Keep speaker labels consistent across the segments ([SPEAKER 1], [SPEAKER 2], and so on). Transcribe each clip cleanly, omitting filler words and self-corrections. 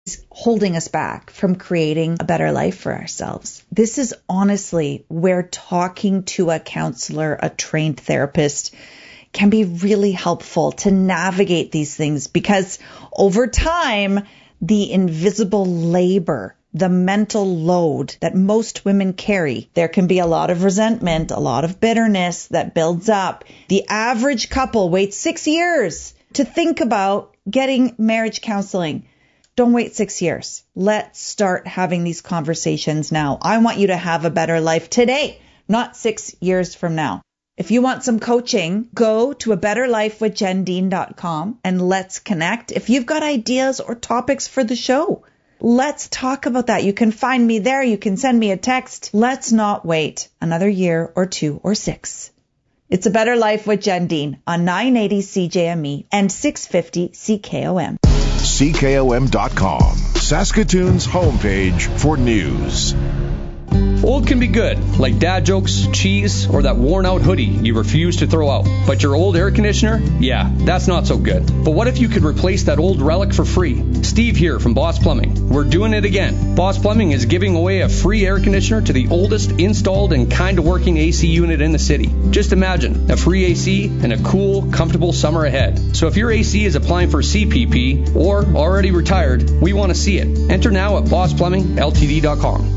[SPEAKER 1] holding us back from creating a better life for ourselves. This is honestly where talking to a counselor, a trained therapist, can be really helpful to navigate these things, because over time, the invisible labor, the mental load that most women carry, there can be a lot of resentment, a lot of bitterness that builds up. The average couple waits 6 years to think about getting marriage counseling. Don't wait 6 years. Let's start having these conversations now. I want you to have a better life today, not 6 years from now. If you want some coaching, go to abetterlifewithjendean.com and let's connect. If you've got ideas or topics for the show, let's talk about that. You can find me there. You can send me a text. Let's not wait another year or 2 or 6. It's A Better Life with Jen Dean on 980 CJME and 650 CKOM.
[SPEAKER 2] CKOM.com, Saskatoon's homepage for news.
[SPEAKER 3] Old can be good, like dad jokes, cheese, or that worn-out hoodie you refuse to throw out. But your old air conditioner? Yeah, that's not so good. But what if you could replace that old relic for free? Steve here from Boss Plumbing. We're doing it again. Boss Plumbing is giving away a free air conditioner to the oldest installed and kind-of-working AC unit in the city. Just imagine, a free AC and a cool, comfortable summer ahead. So if your AC is applying for CPP or already retired, we want to see it. Enter now at bossplumbingltd.com.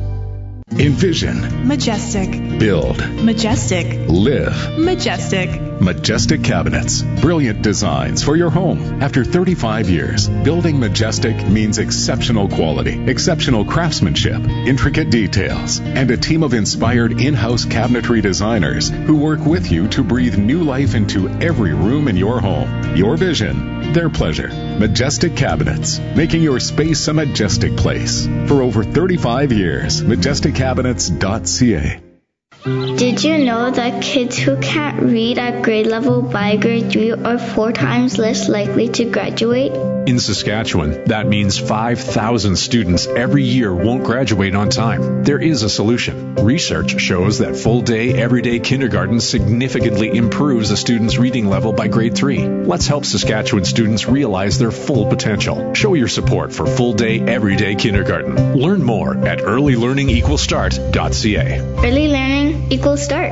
[SPEAKER 4] Envision.
[SPEAKER 5] Majestic.
[SPEAKER 4] Build.
[SPEAKER 5] Majestic.
[SPEAKER 4] Live.
[SPEAKER 5] Majestic.
[SPEAKER 4] Majestic Cabinets. Brilliant designs for your home. After 35 years, building Majestic means exceptional quality, exceptional craftsmanship, intricate details, and a team of inspired in-house cabinetry designers who work with you to breathe new life into every room in your home. Your vision, their pleasure. Majestic Cabinets, making your space a majestic place. For over 35 years, majesticCabinets.ca.
[SPEAKER 6] Did you know that kids who can't read at grade level by grade 3 are 4 times less likely to graduate?
[SPEAKER 7] In Saskatchewan, that means 5,000 students every year won't graduate on time. There is a solution. Research shows that full-day, everyday kindergarten significantly improves a student's reading level by grade 3. Let's help Saskatchewan students realize their full potential. Show your support for full-day, everyday kindergarten. Learn more at earlylearningequalstart.ca.
[SPEAKER 6] Early learning equals start.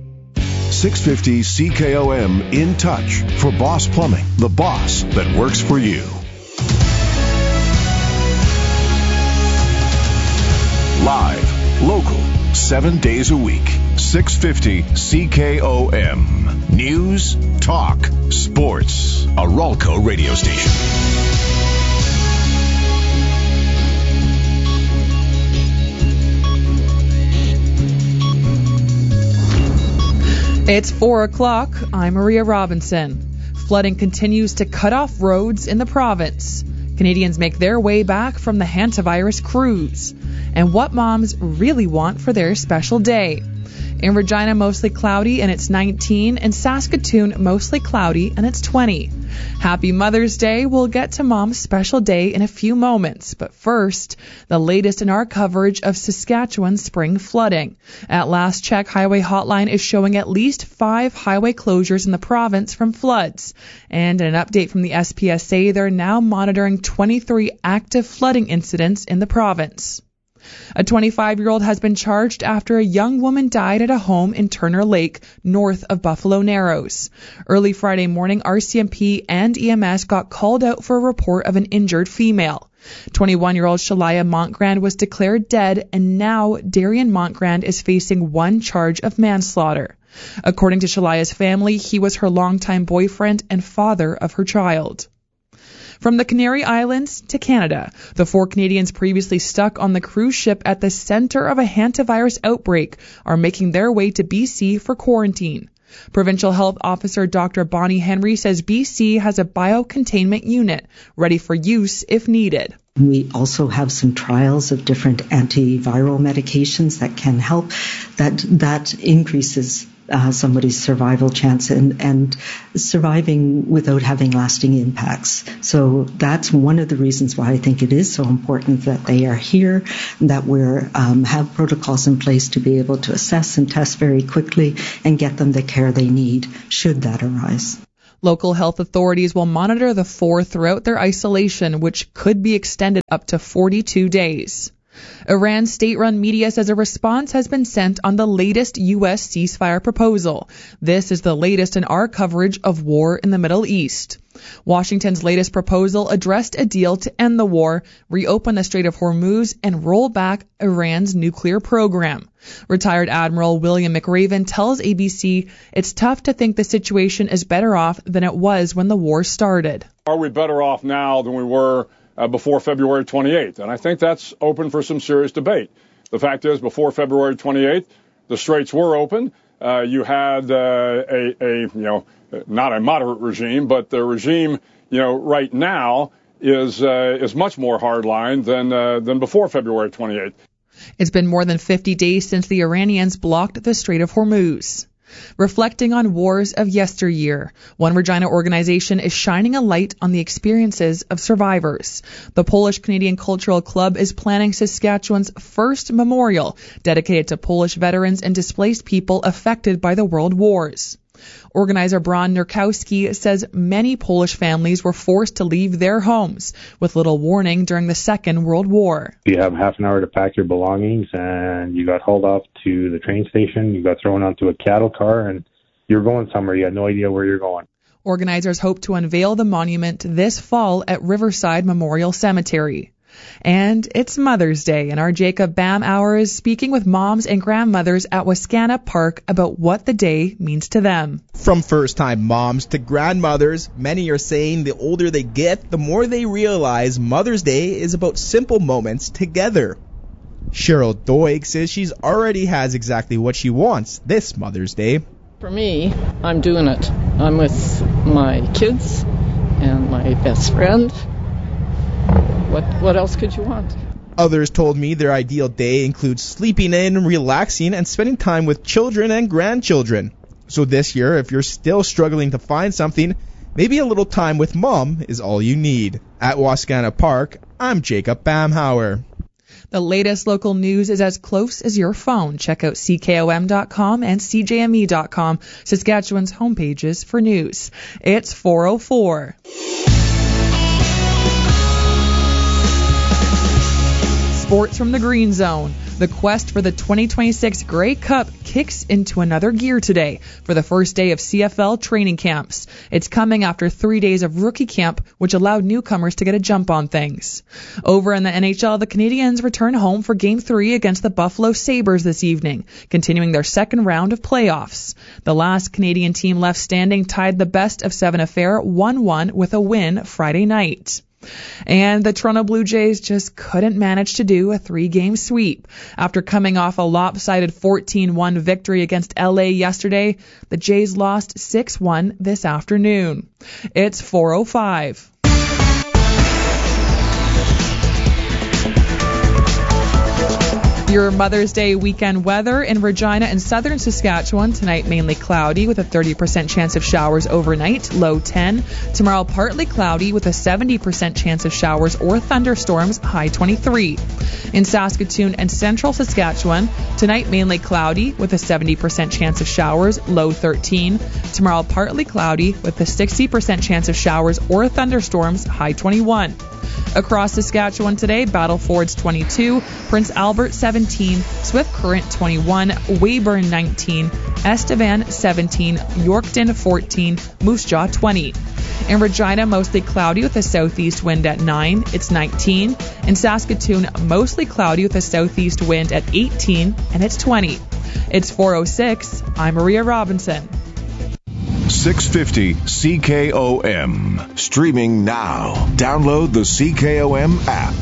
[SPEAKER 2] 650 CKOM In Touch for Boss Plumbing, the boss that works for you. Live, local, 7 days a week. 650 CKOM. News, talk, sports. A Ralco radio station.
[SPEAKER 8] It's 4 o'clock. I'm Maria Robinson. Flooding continues to cut off roads in the province. Canadians make their way back from the hantavirus cruise. And what moms really want for their special day. In Regina, mostly cloudy, and it's 19. In Saskatoon, mostly cloudy, and it's 20. Happy Mother's Day. We'll get to Mom's special day in a few moments. But first, the latest in our coverage of Saskatchewan spring flooding. At last check, Highway Hotline is showing at least 5 highway closures in the province from floods. And in an update from the SPSA, they're now monitoring 23 active flooding incidents in the province. A 25-year-old has been charged after a young woman died at a home in Turner Lake, north of Buffalo Narrows. Early Friday morning, RCMP and EMS got called out for a report of an injured female. 21-year-old Shalaya Montgrand was declared dead, and now Darian Montgrand is facing 1 charge of manslaughter. According to Shalaya's family, he was her longtime boyfriend and father of her child. From the Canary Islands to Canada, the 4 Canadians previously stuck on the cruise ship at the center of a hantavirus outbreak are making their way to BC for quarantine. Provincial Health Officer Dr. Bonnie Henry says BC has a biocontainment unit ready for use if needed.
[SPEAKER 9] We also have some trials of different antiviral medications that can help. That increases somebody's survival chance and surviving without having lasting impacts. So that's one of the reasons why I think it is so important that they are here, that we have protocols in place to be able to assess and test very quickly and get them the care they need should that arise.
[SPEAKER 8] Local health authorities will monitor the 4 throughout their isolation, which could be extended up to 42 days. Iran's state-run media says a response has been sent on the latest U.S. ceasefire proposal. This is the latest in our coverage of war in the Middle East. Washington's latest proposal addressed a deal to end the war, reopen the Strait of Hormuz, and roll back Iran's nuclear program. Retired Admiral William McRaven tells ABC it's tough to think the situation is better off than it was when the war started.
[SPEAKER 5] Are we better off now than we were before February 28th? And I think that's open for some serious debate. The fact is, before February 28th, the straits were open. You had not a moderate regime, but the regime, right now is much more hardline than before February 28th.
[SPEAKER 8] It's been more than 50 days since the Iranians blocked the Strait of Hormuz. Reflecting on wars of yesteryear, One Regina organization is shining a light on the experiences of survivors. The Polish-Canadian Cultural Club is planning Saskatchewan's first memorial dedicated to Polish veterans and displaced people affected by the world wars. Organizer Bron Nurkowski says many Polish families were forced to leave their homes with little warning during the Second World War.
[SPEAKER 10] You have half an hour to pack your belongings, and you got hauled off to the train station. You got thrown onto a cattle car, and you're going somewhere. You had no idea where you're going.
[SPEAKER 8] Organizers hope to unveil the monument this fall at Riverside Memorial Cemetery. And it's Mother's Day, and our Jacob Bam Hour is speaking with moms and grandmothers at Wascana Park about what the day means to them.
[SPEAKER 11] From first-time moms to grandmothers, many are saying the older they get, the more they realize Mother's Day is about simple moments together. Cheryl Doig says she's already has exactly what she wants this Mother's Day.
[SPEAKER 12] For me, I'm doing it. I'm with my kids and my best friend. What else could you want?
[SPEAKER 11] Others told me their ideal day includes sleeping in, relaxing, and spending time with children and grandchildren. So this year, if you're still struggling to find something, maybe a little time with Mom is all you need. At Wascana Park, I'm Jacob Bamhauer.
[SPEAKER 8] The latest local news is as close as your phone. Check out CKOM.com and CJME.com, Saskatchewan's homepages for news. It's 4:04. Sports from the Green Zone. The quest for the 2026 Grey Cup kicks into another gear today for the first day of CFL training camps. It's coming after 3 days of rookie camp, which allowed newcomers to get a jump on things. Over in the NHL, the Canadiens return home for Game 3 against the Buffalo Sabres this evening, continuing their second round of playoffs. The last Canadian team left standing tied the best-of-7 affair 1-1 with a win Friday night. And the Toronto Blue Jays just couldn't manage to do a 3-game sweep. After coming off a lopsided 14-1 victory against LA yesterday, the Jays lost 6-1 this afternoon. It's 4:05. Your Mother's Day weekend weather in Regina and southern Saskatchewan. Tonight mainly cloudy with a 30% chance of showers overnight, low 10. Tomorrow partly cloudy with a 70% chance of showers or thunderstorms, high 23. In Saskatoon and central Saskatchewan, tonight mainly cloudy with a 70% chance of showers, low 13. Tomorrow partly cloudy with a 60% chance of showers or thunderstorms, high 21. Across Saskatchewan today, Battle Ford's 22, Prince Albert 17, Swift Current 21, Weyburn 19, Estevan 17, Yorkton 14, Moose Jaw 20. In Regina, mostly cloudy with a southeast wind at 9, it's 19. In Saskatoon, mostly cloudy with a southeast wind at 18, and it's 20. It's 4:06. I'm Maria Robinson.
[SPEAKER 2] 650 CKOM. Streaming now. Download the CKOM app.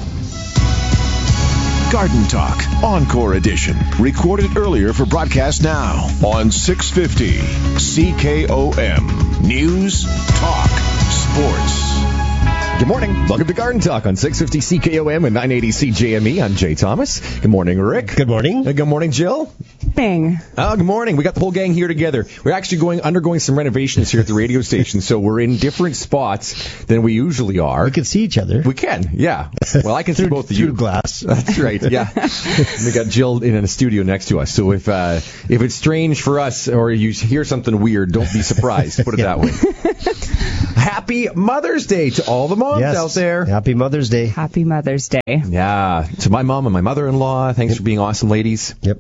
[SPEAKER 2] Garden Talk, Encore Edition. Recorded earlier for broadcast now on 650 CKOM. News, talk, sports.
[SPEAKER 13] Good morning. Welcome to Garden Talk on 650 CKOM and 980 CJME. I'm Jay Thomas. Good morning, Rick.
[SPEAKER 14] Good morning.
[SPEAKER 13] Good morning, Jill.
[SPEAKER 14] morning.
[SPEAKER 13] Oh, good morning. We got the whole gang here together. We're actually undergoing some renovations here at the radio station, so we're in different spots than we usually are.
[SPEAKER 15] We can see each other.
[SPEAKER 13] We can, yeah. Well, I can see both of you.
[SPEAKER 15] Through glass.
[SPEAKER 13] That's right, yeah. We got Jill in a studio next to us, so if it's strange for us or you hear something weird, don't be surprised. Put it that way. Happy Mother's Day to all the moms out there.
[SPEAKER 15] Happy Mother's Day.
[SPEAKER 14] Happy Mother's Day.
[SPEAKER 13] Yeah, to my mom and my mother-in-law. Thanks for being awesome, ladies.
[SPEAKER 15] Yep.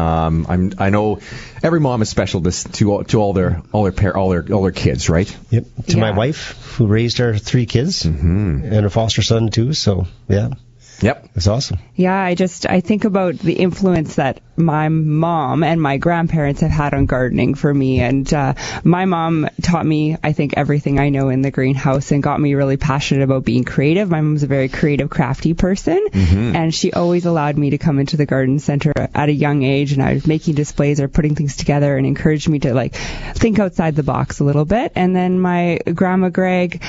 [SPEAKER 13] I know every mom is special to all their kids, right?
[SPEAKER 15] Yep. To my wife, who raised our 3 kids, and a foster son too. So yeah.
[SPEAKER 13] Yep.
[SPEAKER 15] It's awesome.
[SPEAKER 14] Yeah, I think about the influence that my mom and my grandparents have had on gardening for me. And my mom taught me, I think, everything I know in the greenhouse and got me really passionate about being creative. My mom's a very creative, crafty person. And she always allowed me to come into the garden center at a young age. And I was making displays or putting things together and encouraged me to think outside the box a little bit. And then my grandma Greg,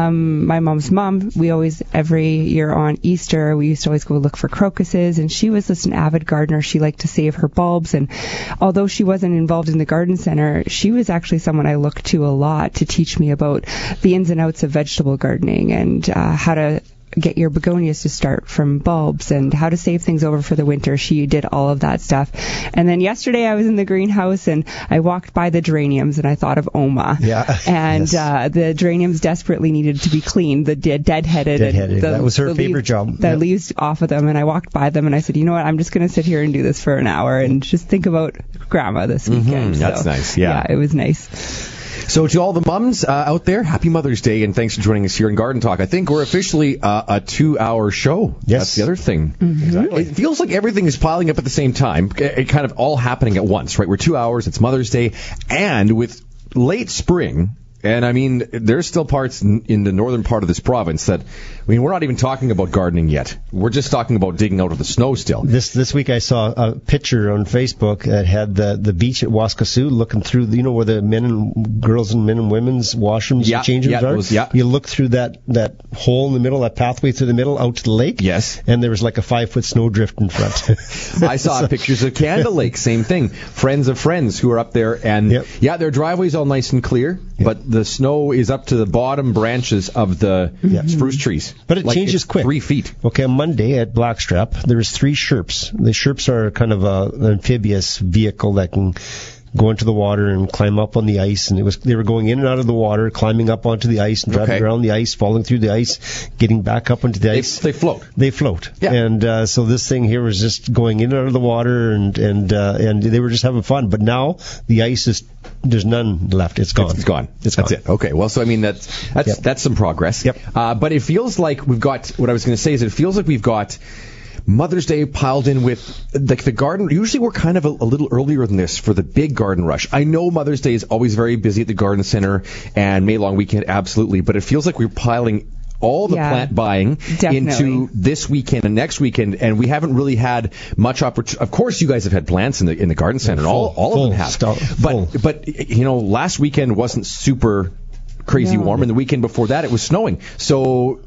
[SPEAKER 14] my mom's mom, we always, every year on Easter, we used to always go look for crocuses, and she was just an avid gardener. She liked to save her bulbs, and although she wasn't involved in the garden center, she was actually someone I looked to a lot to teach me about the ins and outs of vegetable gardening and how to get your begonias to start from bulbs and how to save things over for the winter. She did all of that stuff. And then yesterday I was in the greenhouse and I walked by the geraniums and I thought of Oma.
[SPEAKER 15] Yeah.
[SPEAKER 14] And the geraniums desperately needed to be cleaned. The dead-headed.
[SPEAKER 15] That was her favorite job.
[SPEAKER 14] The leaves off of them, and I walked by them and I said, you know what, I'm just going to sit here and do this for an hour and just think about Grandma this weekend.
[SPEAKER 13] That's nice. Yeah.
[SPEAKER 14] Yeah, it was nice.
[SPEAKER 13] So to all the mums out there, happy Mother's Day, and thanks for joining us here in Garden Talk. I think we're officially a 2-hour show.
[SPEAKER 15] Yes.
[SPEAKER 13] That's the other thing.
[SPEAKER 15] Exactly.
[SPEAKER 13] It feels like everything is piling up at the same time, it kind of all happening at once, right? We're 2 hours, it's Mother's Day, and with late spring, and I mean, there's still parts in the northern part of this province that, I mean, we're not even talking about gardening yet. We're just talking about digging out of the snow still.
[SPEAKER 15] This week I saw a picture on Facebook that had the beach at Waskesiu looking through, where the girls and men and women's washrooms and change rooms are? You look through that hole in the middle, that pathway through the middle out to the lake.
[SPEAKER 13] Yes.
[SPEAKER 15] And there was like a 5-foot snowdrift in front.
[SPEAKER 13] I saw pictures of Candle Lake, same thing. Friends of friends who are up there, and their driveway's all nice and clear, but the snow is up to the bottom branches of the spruce trees.
[SPEAKER 15] But it changes quick.
[SPEAKER 13] 3 feet.
[SPEAKER 15] Okay, on Monday at Blackstrap, there was 3 Sherps. The Sherps are kind of an amphibious vehicle that can go into the water and climb up on the ice, and they were going in and out of the water, climbing up onto the ice and driving around the ice, falling through the ice, getting back up onto the ice.
[SPEAKER 13] They float.
[SPEAKER 15] They float. Yeah. And so this thing here was just going in and out of the water, and they were just having fun. But now the ice is, there's none left. It's gone.
[SPEAKER 13] It's gone. That's it. Okay. Well, so I mean that's some progress.
[SPEAKER 15] Yep.
[SPEAKER 13] But it feels like we've got, what I was going to say is it feels like we've got Mother's Day piled in with the garden. Usually we're kind of a little earlier than this for the big garden rush. I know Mother's Day is always very busy at the garden center, and May long weekend, absolutely. But it feels like we're piling all the plant buying into this weekend and next weekend, and we haven't really had much opportunity. Of course, you guys have had plants in the garden center, and all of them have. But last weekend wasn't super crazy warm, and the weekend before that it was snowing. So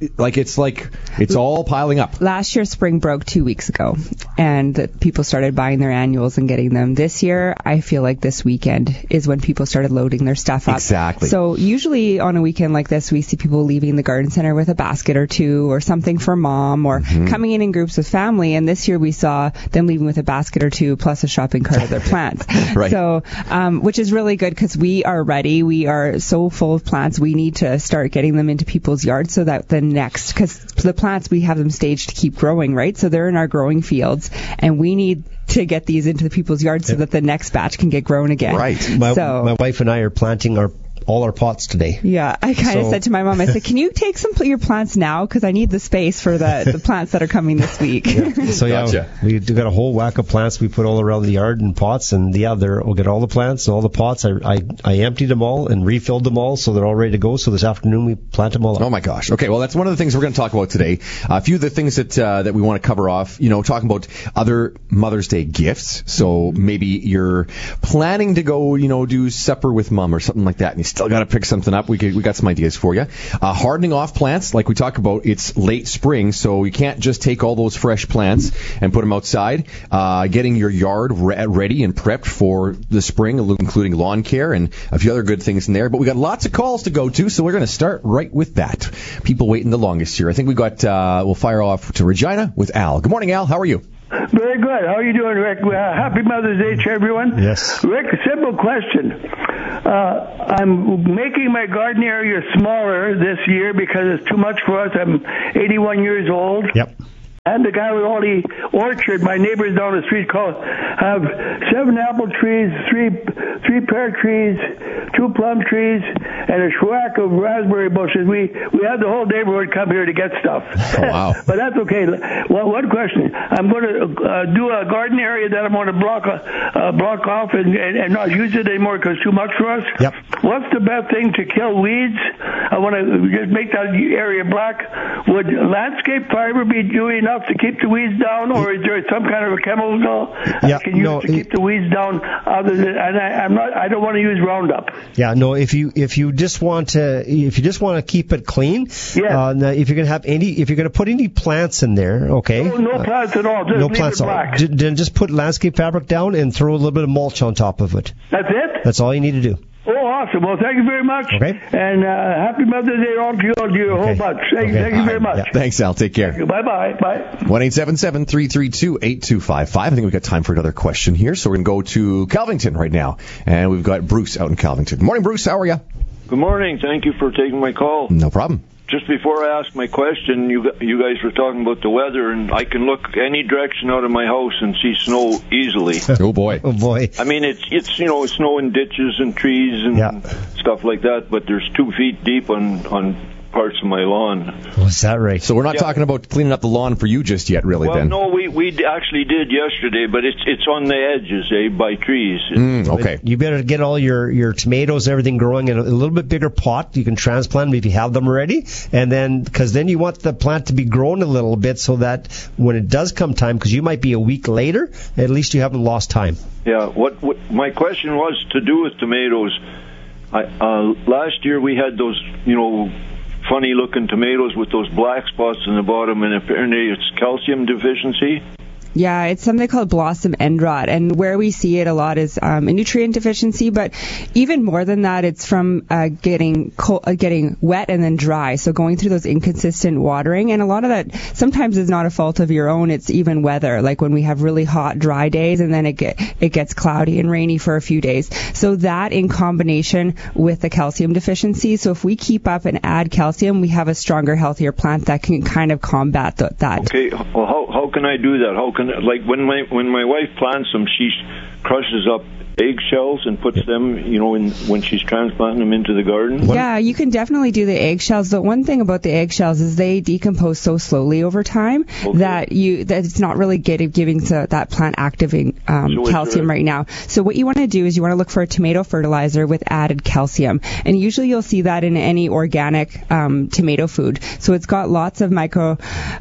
[SPEAKER 13] it's all piling up.
[SPEAKER 14] Last year spring broke 2 weeks ago, and people started buying their annuals and getting them. This year, I feel like this weekend is when people started loading their stuff up.
[SPEAKER 13] Exactly.
[SPEAKER 14] So usually on a weekend like this, we see people leaving the garden center with a basket or two or something for mom, or coming in groups with family, and this year we saw them leaving with a basket or two plus a shopping cart of their plants.
[SPEAKER 13] Right.
[SPEAKER 14] So, which is really good because we are ready. We are so full of plants. We need to start getting them into people's yards so that because the plants, we have them staged to keep growing, right? So they're in our growing fields, and we need to get these into the people's yards so that the next batch can get grown again.
[SPEAKER 13] Right.
[SPEAKER 15] My wife and I are planting all our pots today.
[SPEAKER 14] Yeah, I kind of said to my mom, I said, can you take your plants now? Because I need the space for the plants that are coming this week.
[SPEAKER 15] So we got a whole whack of plants we put all around the yard in pots, and we'll get all the plants and all the pots. I emptied them all and refilled them all, so they're all ready to go. So this afternoon we plant them all up.
[SPEAKER 13] Oh my gosh. Okay, well that's one of the things we're going to talk about today. A few of the things that we want to cover off, talking about other Mother's Day gifts. So maybe you're planning to go, do supper with mom or something like that, and you still got to pick something up. We got some ideas for you. Hardening off plants, like we talk about, it's late spring, so you can't just take all those fresh plants and put them outside. Getting your yard ready and prepped for the spring, including lawn care and a few other good things in there. But we got lots of calls to go to, so we're going to start right with that. People waiting the longest here. I think we got. We'll fire off to Regina with Al. Good morning, Al. How are you?
[SPEAKER 16] Very good. How are you doing, Rick? Happy Mother's Day to everyone.
[SPEAKER 15] Yes.
[SPEAKER 16] Rick, simple question. I'm making my garden area smaller this year because it's too much for us. I'm 81 years old.
[SPEAKER 15] Yep.
[SPEAKER 16] And the guy with all the orchard, my neighbors down the street have 7 apple trees, 3 pear trees, 2 plum trees, and a schwack of raspberry bushes. We had the whole neighborhood come here to get stuff.
[SPEAKER 13] Oh, wow.
[SPEAKER 16] But that's okay. Well, one question. I'm going to do a garden area that I'm going to block off and not use it anymore because it's too much for us.
[SPEAKER 15] Yep.
[SPEAKER 16] What's the best thing to kill weeds? I want to just make that area black. Would landscape fiber be doing enough to keep the weeds down, or is there some kind of a chemical I can use to keep the weeds down? Other than, and I don't want to use Roundup.
[SPEAKER 15] Yeah, no. If you just want to keep it clean, if you're going to put any plants in there, okay.
[SPEAKER 16] No plants at all. Just
[SPEAKER 15] no
[SPEAKER 16] leave
[SPEAKER 15] plants
[SPEAKER 16] it black.
[SPEAKER 15] Then just put landscape fabric down and throw a little bit of mulch on top of it.
[SPEAKER 16] That's it.
[SPEAKER 15] That's all you need to do.
[SPEAKER 16] Oh, awesome. Well, thank you very much.
[SPEAKER 15] Okay.
[SPEAKER 16] And happy Mother's Day all to you, a whole bunch. Thank you very much.
[SPEAKER 13] Yeah. Thanks, Al. Take care.
[SPEAKER 16] Bye-bye. Bye.
[SPEAKER 13] 1-877-332-8255. I think we've got time for another question here, so we're going to go to Calvington right now. And we've got Bruce out in Calvington. Good morning, Bruce. How are you?
[SPEAKER 17] Good morning. Thank you for taking my call.
[SPEAKER 13] No problem.
[SPEAKER 17] Just before I ask my question, you guys were talking about the weather, and I can look any direction out of my house and see snow easily.
[SPEAKER 13] Oh boy!
[SPEAKER 15] Oh boy!
[SPEAKER 17] I mean, it's snow in ditches and trees and stuff like that, but there's 2 feet deep on parts of my lawn.
[SPEAKER 15] Was that right?
[SPEAKER 13] So we're not talking about cleaning up the lawn for you just yet, really,
[SPEAKER 17] well,
[SPEAKER 13] then?
[SPEAKER 17] No, we actually did yesterday, but it's on the edges, by trees.
[SPEAKER 13] Okay.
[SPEAKER 15] You better get all your tomatoes and everything growing in a little bit bigger pot. You can transplant them if you have them ready, and then because then you want the plant to be grown a little bit so that when it does come time, because you might be a week later, at least you haven't lost time.
[SPEAKER 17] Yeah. What my question was to do with tomatoes. Last year we had those, funny-looking tomatoes with those black spots in the bottom, and apparently it's calcium deficiency.
[SPEAKER 14] Yeah, it's something called blossom end rot, and where we see it a lot is a nutrient deficiency, but even more than that, it's from getting wet and then dry, so going through those inconsistent watering, and a lot of that sometimes is not a fault of your own, it's even weather, like when we have really hot, dry days, and then it gets cloudy and rainy for a few days. So that in combination with the calcium deficiency, so if we keep up and add calcium, we have a stronger, healthier plant that can kind of combat that.
[SPEAKER 17] Okay, well, how can I do that? Like when my wife plants them, she crushes up eggshells and puts them, when she's transplanting them into the garden?
[SPEAKER 14] Yeah, you can definitely do the eggshells. The one thing about the eggshells is they decompose so slowly over time that it's not really giving that plant activating calcium right now. So what you want to do is you want to look for a tomato fertilizer with added calcium, and usually you'll see that in any organic tomato food. So it's got lots of micro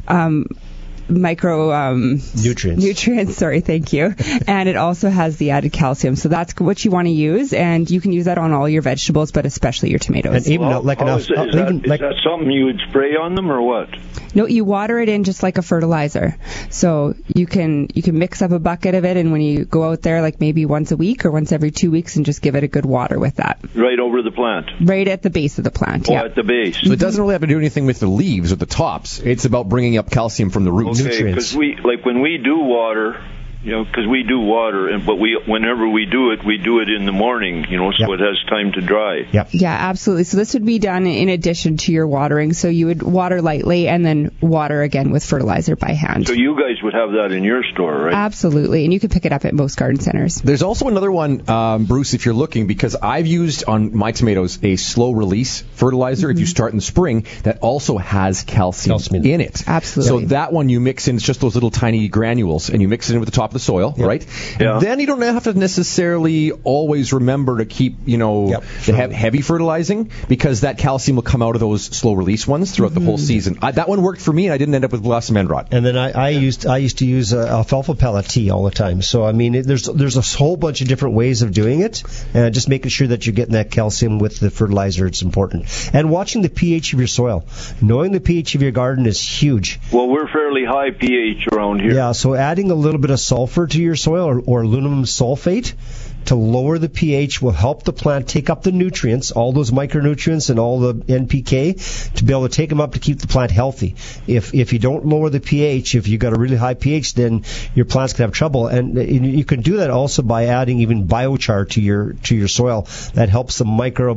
[SPEAKER 14] nutrients, sorry, thank you. And it also has the added calcium. So that's what you want to use, and you can use that on all your vegetables, but especially your tomatoes.
[SPEAKER 17] And even is that something you would spray on them or what?
[SPEAKER 14] No, you water it in just like a fertilizer. So you can mix up a bucket of it, and when you go out there, like maybe once a week or once every 2 weeks, and just give it a good water with that.
[SPEAKER 17] Right over the plant?
[SPEAKER 14] Right at the base of the plant,
[SPEAKER 17] at the base.
[SPEAKER 13] So it doesn't really have to do anything with the leaves or the tops. It's about bringing up calcium from the roots.
[SPEAKER 17] Okay, because when we do water, but whenever we do it in the morning, so it has time to dry.
[SPEAKER 14] Yeah, absolutely. So this would be done in addition to your watering. So you would water lightly and then water again with fertilizer by hand.
[SPEAKER 17] So you guys would have that in your store, right?
[SPEAKER 14] Absolutely, and you can pick it up at most garden centers.
[SPEAKER 13] There's also another one, Bruce, if you're looking, because I've used on my tomatoes a slow release fertilizer. If you start in the spring, that also has calcium in it.
[SPEAKER 14] Absolutely.
[SPEAKER 13] So that one you mix in, it's just those little tiny granules, and you mix it in with the top top of the soil, right?
[SPEAKER 17] Yeah.
[SPEAKER 13] Then you don't have to necessarily always remember to keep, the heavy fertilizing, because that calcium will come out of those slow release ones throughout the whole season. That one worked for me, and I didn't end up with blossom end rot.
[SPEAKER 15] And then I used to use alfalfa pellet tea all the time. So I mean, there's a whole bunch of different ways of doing it, and just making sure that you're getting that calcium with the fertilizer. It's important. And watching the pH of your soil, knowing the pH of your garden is huge.
[SPEAKER 17] Well, we're fairly high pH around here.
[SPEAKER 15] Yeah, so adding a little bit of sulfur to your soil or aluminum sulfate to lower the pH will help the plant take up the nutrients, all those micronutrients and all the NPK, to be able to take them up to keep the plant healthy. If you don't lower the pH, if you've got a really high pH, then your plants can have trouble. And you can do that also by adding even biochar to your soil. That helps the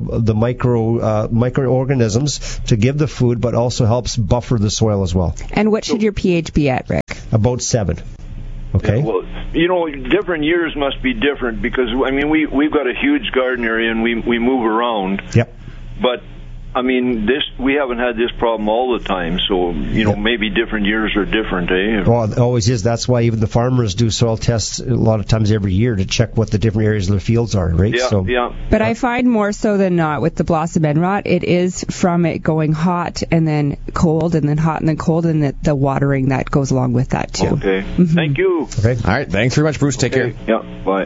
[SPEAKER 15] microorganisms to give the food, but also helps buffer the soil as well.
[SPEAKER 14] And what should your pH be at, Rick?
[SPEAKER 15] About 7. Okay.
[SPEAKER 17] Yeah, well, different years must be different because we've got a huge garden area and we move around.
[SPEAKER 15] Yep.
[SPEAKER 17] But we haven't had this problem all the time, so maybe different years are different, eh?
[SPEAKER 15] Well, it always is. That's why even the farmers do soil tests a lot of times every year to check what the different areas of their fields are, right?
[SPEAKER 17] Yeah.
[SPEAKER 14] But I find more so than not with the blossom end rot, it is from it going hot and then cold and then hot and then cold, and the watering that goes along with that too.
[SPEAKER 17] Okay. Thank you.
[SPEAKER 13] Okay. All right. Thanks very much, Bruce. Take care.
[SPEAKER 17] Yeah. Bye.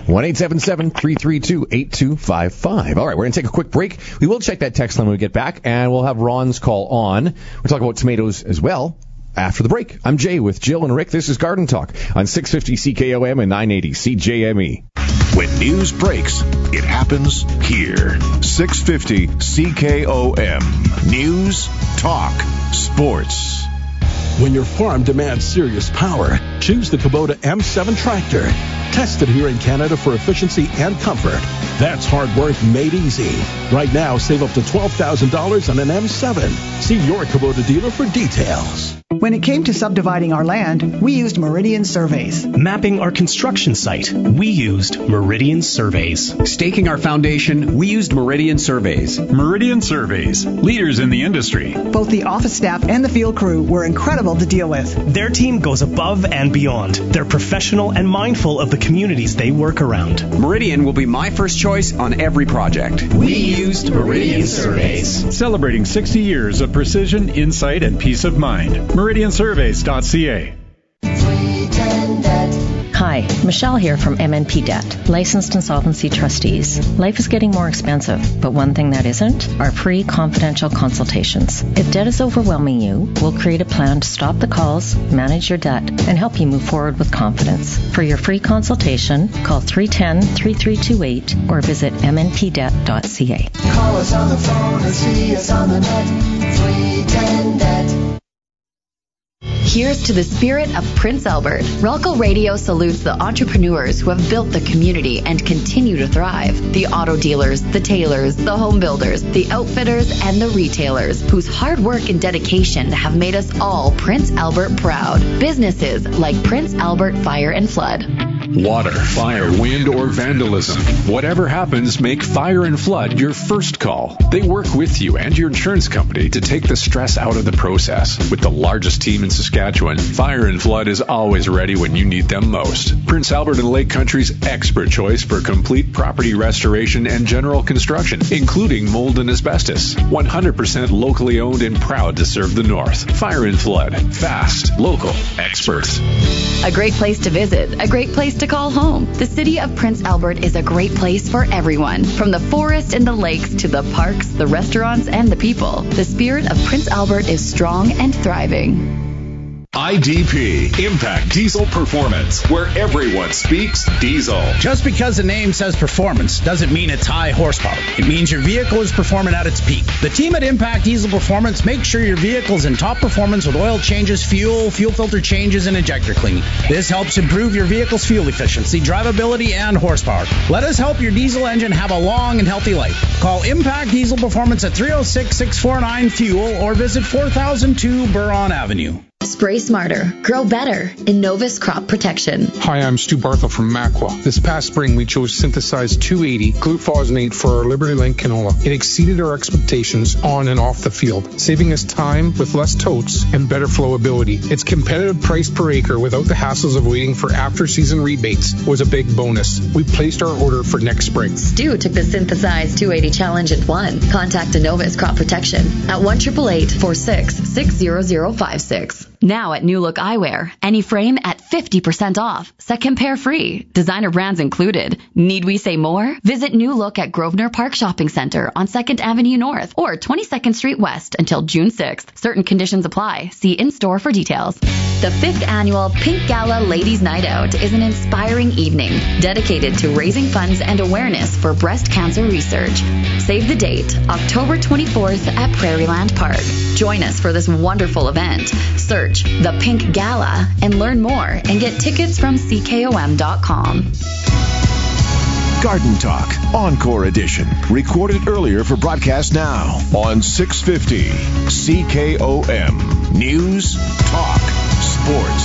[SPEAKER 13] 1-877-332-8255. All right. We're going to take a quick break. We will check that text line when we get back, and we'll have Ron's call on. We'll talk about tomatoes as well after the break. I'm Jay with Jill and Rick. This is Garden Talk on 650 CKOM and 980 CJME.
[SPEAKER 2] When news breaks, it happens here. 650 CKOM. News, talk, sports.
[SPEAKER 18] When your farm demands serious power, choose the Kubota M7 tractor. Tested here in Canada for efficiency and comfort. That's hard work made easy. Right now, save up to $12,000 on an M7. See your Kubota dealer for details.
[SPEAKER 19] When it came to subdividing our land, we used Meridian Surveys.
[SPEAKER 20] Mapping our construction site, we used Meridian Surveys.
[SPEAKER 21] Staking our foundation, we used Meridian Surveys.
[SPEAKER 22] Meridian Surveys, leaders in the industry.
[SPEAKER 19] Both the office staff and the field crew were incredible to deal with.
[SPEAKER 20] Their team goes above and beyond. They're professional and mindful of the communities they work around.
[SPEAKER 21] Meridian will be my first choice on every project.
[SPEAKER 20] We used Meridian Surveys.
[SPEAKER 22] Celebrating 60 years of precision, insight, and peace of mind. MeridianSurveys.ca.
[SPEAKER 23] Hi, Michelle here from MNP Debt, licensed insolvency trustees. Life is getting more expensive, but one thing that isn't are free confidential consultations. If debt is overwhelming you, we'll create a plan to stop the calls, manage your debt, and help you move forward with confidence. For your free consultation, call 310-3328 or visit mnpdebt.ca.
[SPEAKER 24] Call us on the phone or see us on the net. 310 Debt.
[SPEAKER 25] Here's to the spirit of Prince Albert. Ralco Radio salutes the entrepreneurs who have built the community and continue to thrive. The auto dealers, the tailors, the home builders, the outfitters, and the retailers whose hard work and dedication have made us all Prince Albert proud. Businesses like Prince Albert Fire and Flood.
[SPEAKER 7] Water, fire, wind, or vandalism. Whatever happens, make Fire and Flood your first call. They work with you and your insurance company to take the stress out of the process. With the largest team in Saskatchewan, Fire and Flood is always ready when you need them most. Prince Albert and Lake Country's expert choice for complete property restoration and general construction, including mold and asbestos. 100% locally owned and proud to serve the North. Fire and Flood. Fast, local, experts.
[SPEAKER 25] A great place to visit, a great place to call home. The city of Prince Albert is a great place for everyone, from the forest and the lakes to the parks, the restaurants, and the people. The spirit of Prince Albert is strong and thriving.
[SPEAKER 4] IDP, Impact Diesel Performance, where everyone speaks diesel.
[SPEAKER 26] Just because the name says performance doesn't mean it's high horsepower. It means your vehicle is performing at its peak. The team at Impact Diesel Performance makes sure your vehicle's in top performance with oil changes, fuel filter changes, and injector cleaning. This helps improve your vehicle's fuel efficiency, drivability, and horsepower. Let us help your diesel engine have a long and healthy life. Call Impact Diesel Performance at 306-649-FUEL or visit 4002 Buron Avenue.
[SPEAKER 25] Spray smarter, grow better. Innovis Crop Protection.
[SPEAKER 1] Hi, I'm Stu Barthel from Macwa. This past spring, we chose Synthesized 280 glufosinate for our Liberty Link canola. It exceeded our expectations on and off the field, saving us time with less totes and better flowability. Its competitive price per acre without the hassles of waiting for after-season rebates was a big bonus. We placed our order for next spring.
[SPEAKER 25] Stu took the Synthesized 280 challenge and won. Contact Innovis Crop Protection at 1-888-46-60056. Now at New Look Eyewear, any frame at 50% off. Second pair free. Designer brands included. Need we say more? Visit New Look at Grosvenor Park Shopping Center on 2nd Avenue North or 22nd Street West until June 6th. Certain conditions apply. See in-store for details. The 5th annual Pink Gala Ladies Night Out is an inspiring evening dedicated to raising funds and awareness for breast cancer research. Save the date, October 24th at Prairieland Park. Join us for this wonderful event. Search The Pink Gala and learn more and get tickets from CKOM.com.
[SPEAKER 2] Garden Talk, Encore Edition. Recorded earlier for broadcast now on 650 CKOM. News, Talk, Sports.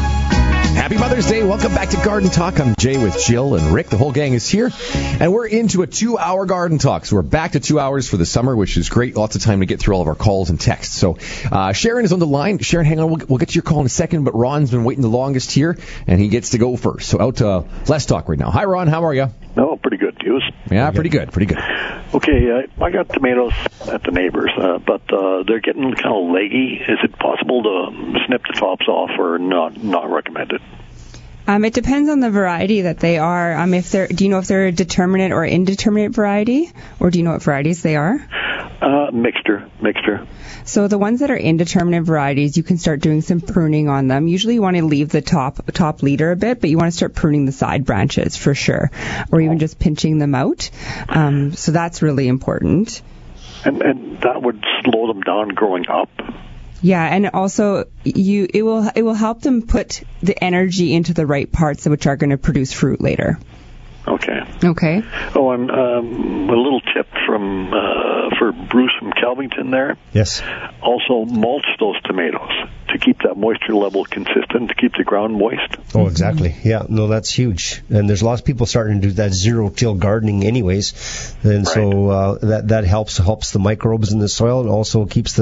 [SPEAKER 13] Happy Mother's Day. Welcome back to Garden Talk. I'm Jay with Jill and Rick. The whole gang is here. And we're into a 2-hour Garden Talk. So we're back to 2 hours for the summer, which is great. Lots of time to get through all of our calls and texts. So Sharon is on the line. Sharon, hang on. We'll get to your call in a second. But Ron's been waiting the longest here, and he gets to go first. So out to Let's Talk right now. Hi, Ron. How are you?
[SPEAKER 3] Oh, pretty good. You?
[SPEAKER 13] Yeah, pretty good. Pretty good.
[SPEAKER 3] Okay, I got tomatoes at the neighbors, but they're getting kind of leggy. Is it possible to snip the tops off or not recommended?
[SPEAKER 14] It depends on the variety that they are. Do you know if they're a determinate or indeterminate variety, or do you know what varieties they are?
[SPEAKER 3] Mixture.
[SPEAKER 14] So the ones that are indeterminate varieties, you can start doing some pruning on them. Usually you want to leave the top leader a bit, but you want to start pruning the side branches for sure, or even just pinching them out. So that's really important.
[SPEAKER 3] And that would slow them down growing up.
[SPEAKER 14] Yeah, and also it will help them put the energy into the right parts, which are going to produce fruit later.
[SPEAKER 3] Okay.
[SPEAKER 14] Oh,
[SPEAKER 3] I'm a little tip from for Bruce from Kelvington there.
[SPEAKER 15] Yes.
[SPEAKER 3] Also, mulch those tomatoes to keep that moisture level consistent, to keep the ground moist.
[SPEAKER 15] Oh, exactly. Yeah, no, that's huge. And there's lots of people starting to do that zero-till gardening anyways. And so that helps the microbes in the soil and also keeps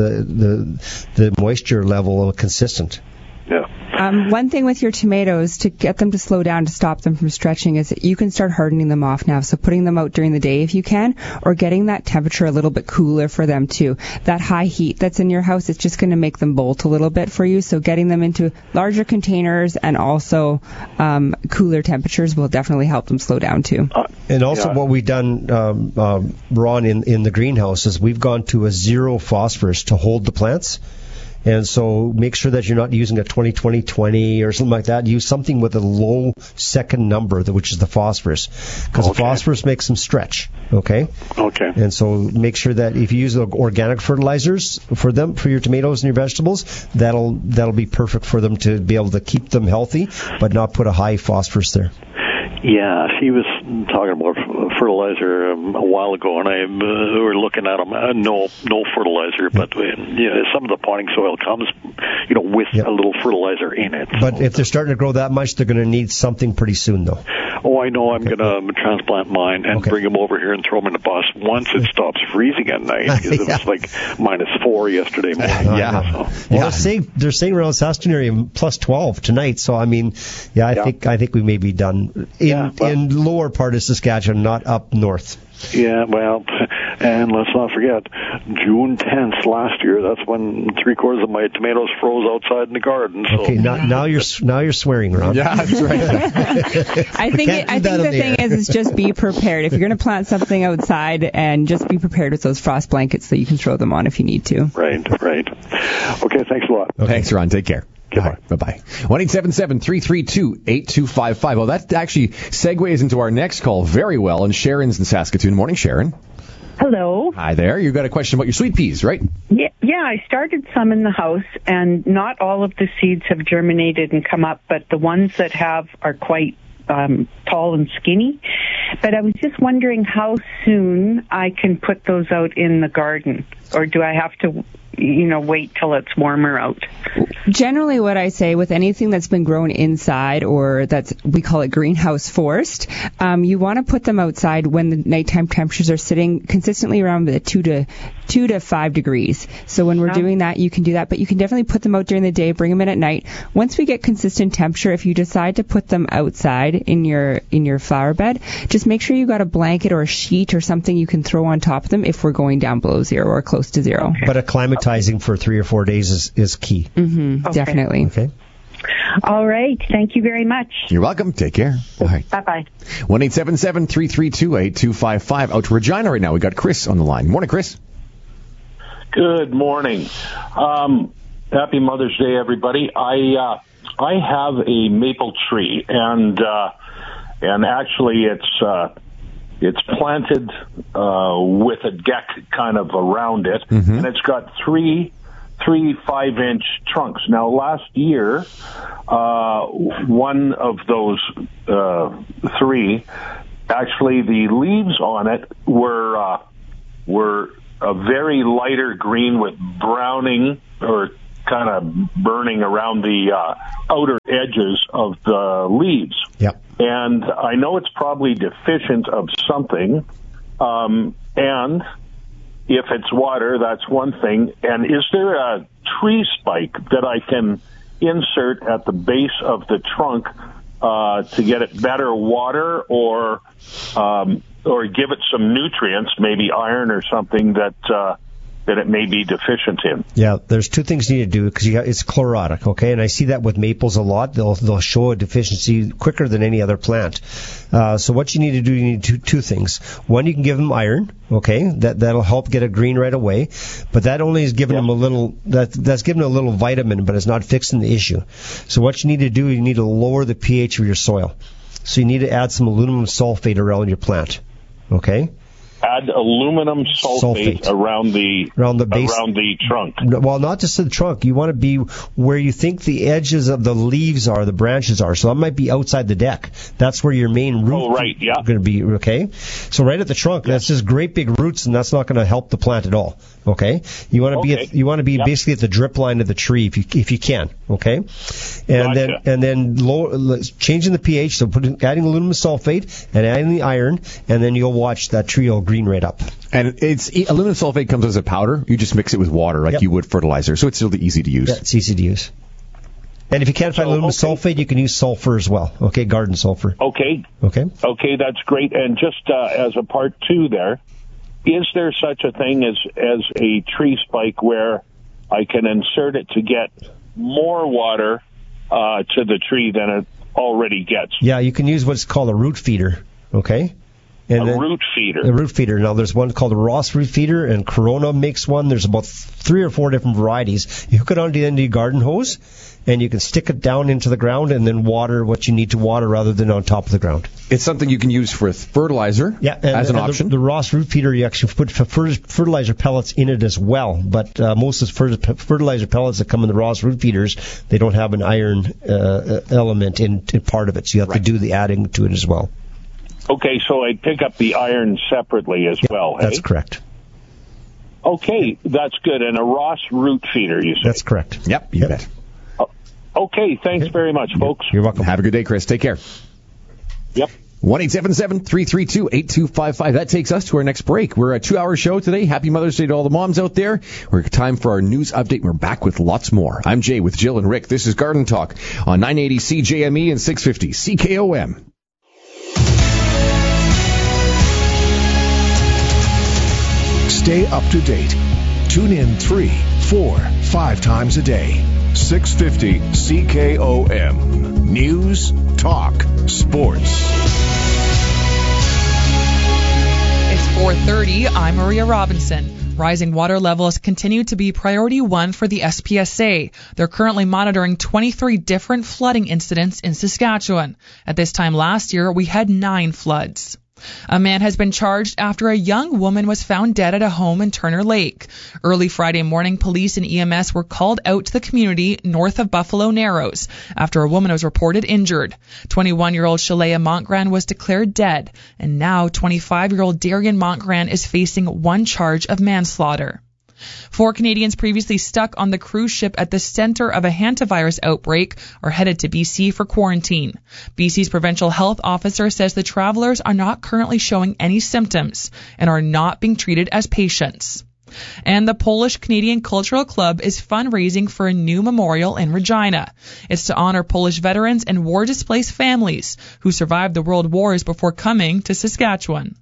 [SPEAKER 15] the moisture level consistent.
[SPEAKER 3] Yeah.
[SPEAKER 14] One thing with your tomatoes to get them to slow down, to stop them from stretching, is that you can start hardening them off now. So putting them out during the day if you can, or getting that temperature a little bit cooler for them too. That high heat that's in your house, it's just going to make them bolt a little bit for you. So getting them into larger containers and also cooler temperatures will definitely help them slow down too.
[SPEAKER 15] And also what we've done, Ron, in the greenhouse is we've gone to a zero phosphorus to hold the plants. And so make sure that you're not using a 20-20-20 or something like that. Use something with a low second number, which is the phosphorus. Because the phosphorus makes them stretch. Okay?
[SPEAKER 3] Okay.
[SPEAKER 15] And so make sure that if you use organic fertilizers for your tomatoes and your vegetables, that'll be perfect for them to be able to keep them healthy, but not put a high phosphorus there.
[SPEAKER 3] Yeah, she was talking about fertilizer a while ago, and we were looking at them. No fertilizer, but some of the potting soil comes, with a little fertilizer in it.
[SPEAKER 15] But if they're starting to grow that much, they're going to need something pretty soon, though.
[SPEAKER 3] Oh, I know. I'm going to transplant mine and bring them over here and throw them in the bus once it stops freezing at night, because it was like -4 yesterday morning.
[SPEAKER 15] Well, they're saying around Saskatoon area +12 tonight. So I mean, I think we may be done in lower part of Saskatchewan, not up north.
[SPEAKER 3] Yeah, well, and let's not forget, June 10th last year, that's when 3/4 of my tomatoes froze outside in the garden. So.
[SPEAKER 15] Okay, now you're swearing, Ron.
[SPEAKER 3] Yeah, that's right.
[SPEAKER 14] I think the thing is just be prepared. If you're going to plant something outside, and just be prepared with those frost blankets so you can throw them on if you need to.
[SPEAKER 3] Right. Okay, thanks a lot.
[SPEAKER 13] Okay. Thanks, Ron. Take care. Goodbye. Bye-bye. 1-877-332-8255. Well, that actually segues into our next call very well. And Sharon's in Saskatoon. Morning, Sharon.
[SPEAKER 5] Hello.
[SPEAKER 13] Hi there. You got a question about your sweet peas, right?
[SPEAKER 5] Yeah, I started some in the house, and not all of the seeds have germinated and come up, but the ones that have are quite tall and skinny. But I was just wondering how soon I can put those out in the garden, or do I have to wait till it's warmer out?
[SPEAKER 14] Generally, what I say with anything that's been grown inside, or we call it greenhouse forced, you want to put them outside when the nighttime temperatures are sitting consistently around the 2 to 5 degrees. So when we're doing that, you can do that, but you can definitely put them out during the day, bring them in at night. Once we get consistent temperature, if you decide to put them outside in your flower bed, just make sure you got a blanket or a sheet or something you can throw on top of them if we're going down below zero or close to zero.
[SPEAKER 15] Okay. But acclimatizing for 3 or 4 days is key.
[SPEAKER 14] Mm-hmm, okay. Definitely.
[SPEAKER 15] Okay.
[SPEAKER 5] All right. Thank you very much.
[SPEAKER 13] You're welcome. Take care. All right.
[SPEAKER 5] Bye-bye.
[SPEAKER 13] 1-877-332-8255. Out to Regina right now. We got Chris on the line. Morning, Chris.
[SPEAKER 6] Good morning. Happy Mother's Day, everybody. I have a maple tree, and actually it's planted with a deck kind of around it, and it's got three 5-inch trunks. Now, last year, one of those 3, actually, the leaves on it were a very lighter green with browning or kind of burning around the outer edges of the leaves.
[SPEAKER 15] Yep.
[SPEAKER 6] And I know it's probably deficient of something, and if it's water, that's one thing. And is there a tree spike that I can insert at the base of the trunk to get it better water, or give it some nutrients, maybe iron or something that it may be deficient in?
[SPEAKER 15] Yeah, there's 2 things you need to do because it's chlorotic, okay? And I see that with maples a lot. They'll show a deficiency quicker than any other plant. So what you need to do, you need two things. One, you can give them iron, okay? That'll help get it green right away. But that only is giving them a little. That's giving them a little vitamin, but it's not fixing the issue. So what you need to do, you need to lower the pH of your soil. So you need to add some aluminum sulfate around your plant, okay?
[SPEAKER 6] Add aluminum sulfate around the base, around the trunk.
[SPEAKER 15] Well, not just the trunk. You want to be where you think the edges of the leaves are, the branches are. So that might be outside the deck. That's where your main root is going to be. Okay, so right at the trunk, that's just great big roots, and that's not going to help the plant at all. Okay, you want to be basically at the drip line of the tree if you can. Okay, and then changing the pH, so adding aluminum sulfate and adding the iron, and then you'll watch that tree will green right up.
[SPEAKER 13] And aluminum sulfate comes as a powder. You just mix it with water like you would fertilizer, so it's really easy to use.
[SPEAKER 15] Yeah, it's easy to use. And if you can't find aluminum sulfate, you can use sulfur as well. Okay, garden sulfur.
[SPEAKER 6] Okay, that's great. And just as a part 2 there, is there such a thing as a tree spike where I can insert it to get more water to the tree than it already gets?
[SPEAKER 15] Yeah, you can use what's called a root feeder. Okay.
[SPEAKER 6] Root feeder.
[SPEAKER 15] A root feeder. Now, there's one called a Ross root feeder, and Corona makes one. There's about 3 or 4 different varieties. You hook it onto the end of your garden hose, and you can stick it down into the ground and then water what you need to water rather than on top of the ground.
[SPEAKER 13] It's something you can use for fertilizer as an option.
[SPEAKER 15] The Ross root feeder, you actually put fertilizer pellets in it as well, but most of the fertilizer pellets that come in the Ross root feeders, they don't have an iron element in part of it, so you have to do the adding to it as well.
[SPEAKER 6] Okay, so I'd pick up the iron separately as well, hey?
[SPEAKER 15] That's correct.
[SPEAKER 6] Okay, that's good. And a Ross root feeder, you say?
[SPEAKER 15] That's correct.
[SPEAKER 13] Yep, you bet.
[SPEAKER 6] Okay, thanks very much, folks.
[SPEAKER 15] You're welcome.
[SPEAKER 13] Have a good day, Chris. Take care.
[SPEAKER 6] Yep.
[SPEAKER 13] 1-877-332-8255. That takes us to our next break. We're a 2-hour show today. Happy Mother's Day to all the moms out there. We're time for our news update. We're back with lots more. I'm Jay with Jill and Rick. This is Garden Talk on 980 CJME and 650 CKOM.
[SPEAKER 2] Stay up to date. Tune in 3, 4, 5 times a day. 650 CKOM. News, talk, sports.
[SPEAKER 8] It's 4:30. I'm Maria Robinson. Rising water levels continue to be priority 1 for the SPSA. They're currently monitoring 23 different flooding incidents in Saskatchewan. At this time last year, we had 9 floods. A man has been charged after a young woman was found dead at a home in Turner Lake. Early Friday morning, police and EMS were called out to the community north of Buffalo Narrows after a woman was reported injured. 21-year-old Shalea Montgran was declared dead, and now 25-year-old Darian Montgran is facing 1 charge of manslaughter. 4 Canadians previously stuck on the cruise ship at the center of a hantavirus outbreak are headed to BC for quarantine. BC's provincial health officer says the travelers are not currently showing any symptoms and are not being treated as patients. And the Polish-Canadian Cultural Club is fundraising for a new memorial in Regina. It's to honor Polish veterans and war-displaced families who survived the world wars before coming to Saskatchewan.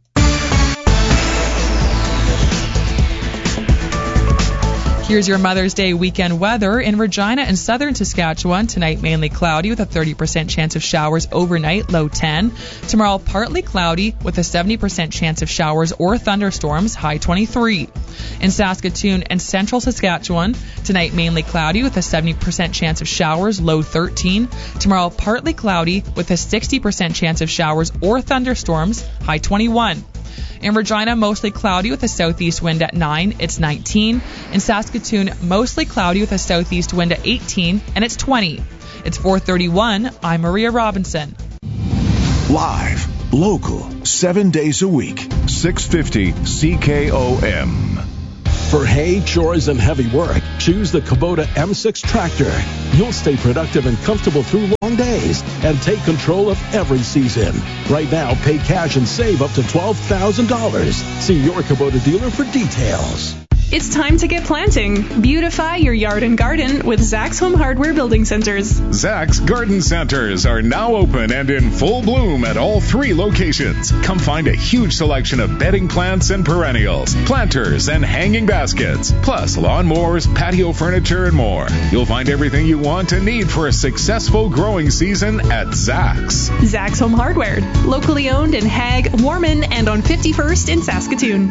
[SPEAKER 8] Here's your Mother's Day weekend weather. In Regina and southern Saskatchewan, tonight mainly cloudy with a 30% chance of showers overnight, low 10. Tomorrow partly cloudy with a 70% chance of showers or thunderstorms, high 23. In Saskatoon and central Saskatchewan, tonight mainly cloudy with a 70% chance of showers, low 13. Tomorrow partly cloudy with a 60% chance of showers or thunderstorms, high 21. In Regina, mostly cloudy with a southeast wind at 9, it's 19. In Saskatoon, mostly cloudy with a southeast wind at 18, and it's 20. It's 4:31. I'm Maria Robinson.
[SPEAKER 2] Live, local, 7 days a week, 650 CKOM.
[SPEAKER 18] For hay, chores, and heavy work, choose the Kubota M6 tractor. You'll stay productive and comfortable through long days and take control of every season. Right now, pay cash and save up to $12,000. See your Kubota dealer for details.
[SPEAKER 9] It's time to get planting. Beautify your yard and garden with Zach's Home Hardware Building Centers.
[SPEAKER 4] Zach's Garden Centers are now open and in full bloom at all 3 locations. Come find a huge selection of bedding plants and perennials, planters and hanging baskets, plus lawnmowers, patio furniture, and more. You'll find everything you want and need for a successful growing season at Zach's.
[SPEAKER 9] Zach's Home Hardware, locally owned in Hague, Warman, and on 51st in Saskatoon.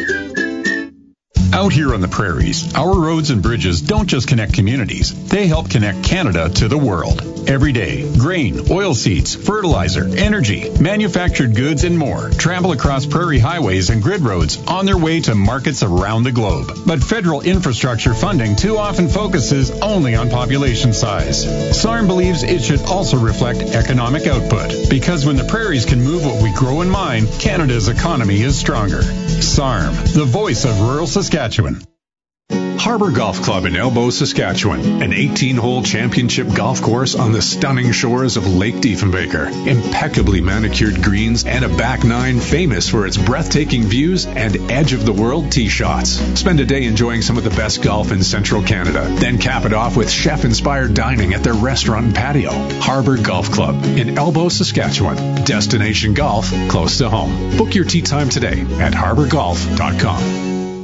[SPEAKER 22] Out here on the prairies, our roads and bridges don't just connect communities, they help connect Canada to the world. Every day, grain, oilseeds, fertilizer, energy, manufactured goods, and more travel across prairie highways and grid roads on their way to markets around the globe. But federal infrastructure funding too often focuses only on population size. SARM believes it should also reflect economic output, because when the prairies can move what we grow and mine, Canada's economy is stronger. SARM, the voice of rural Saskatchewan.
[SPEAKER 7] Harbor Golf Club in Elbow, Saskatchewan, an 18-hole championship golf course on the stunning shores of Lake Diefenbaker. Impeccably manicured greens and a back nine famous for its breathtaking views and edge-of-the-world tee shots. Spend a day enjoying some of the best golf in central Canada. Then cap it off with chef-inspired dining at their restaurant and patio. Harbor Golf Club in Elbow, Saskatchewan. Destination golf close to home. Book your tee time today at harborgolf.com.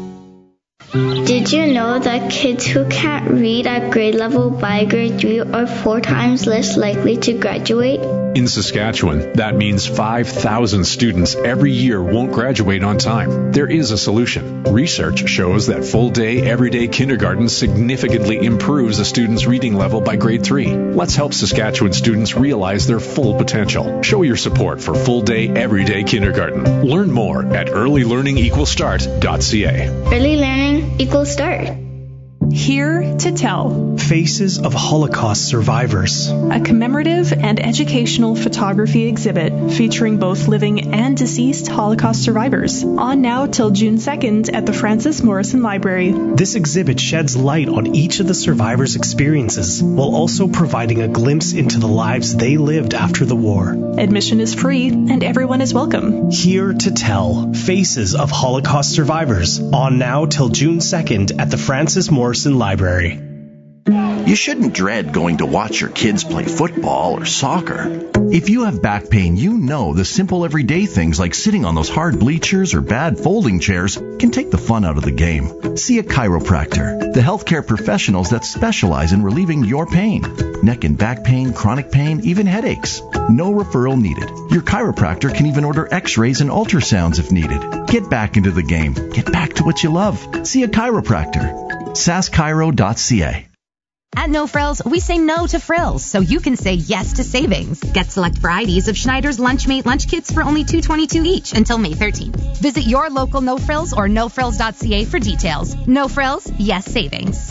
[SPEAKER 10] Did you know that kids who can't read at grade level by grade 3 are 4 times less likely to graduate?
[SPEAKER 7] In Saskatchewan, that means 5,000 students every year won't graduate on time. There is a solution. Research shows that full-day, everyday kindergarten significantly improves a student's reading level by grade 3. Let's help Saskatchewan students realize their full potential. Show your support for full-day, everyday kindergarten. Learn more at earlylearningequalstart.ca.
[SPEAKER 10] Early learning equals start.
[SPEAKER 9] Here to Tell.
[SPEAKER 20] Faces of Holocaust Survivors.
[SPEAKER 9] A commemorative and educational photography exhibit featuring both living and deceased Holocaust survivors. On now till June 2nd at the Francis Morrison Library.
[SPEAKER 20] This exhibit sheds light on each of the survivors' experiences, while also providing a glimpse into the lives they lived after the war.
[SPEAKER 9] Admission is free and everyone is welcome.
[SPEAKER 20] Here to Tell. Faces of Holocaust Survivors. On now till June 2nd at the Francis Morrison Library.
[SPEAKER 11] You shouldn't dread going to watch your kids play football or soccer. If you have back pain, you know the simple everyday things like sitting on those hard bleachers or bad folding chairs can take the fun out of the game. See a chiropractor, the healthcare professionals that specialize in relieving your pain. Neck and back pain, chronic pain, even headaches. No referral needed. Your chiropractor can even order x-rays and ultrasounds if needed. Get back into the game. Get back to what you love. See a chiropractor. saschiro.ca.
[SPEAKER 12] At No Frills, we say no to frills, so you can say yes to savings. Get select varieties of Schneider's Lunchmate lunch kits for only $2.22 each until May 13th. Visit your local No Frills or nofrills.ca for details. No Frills, yes savings.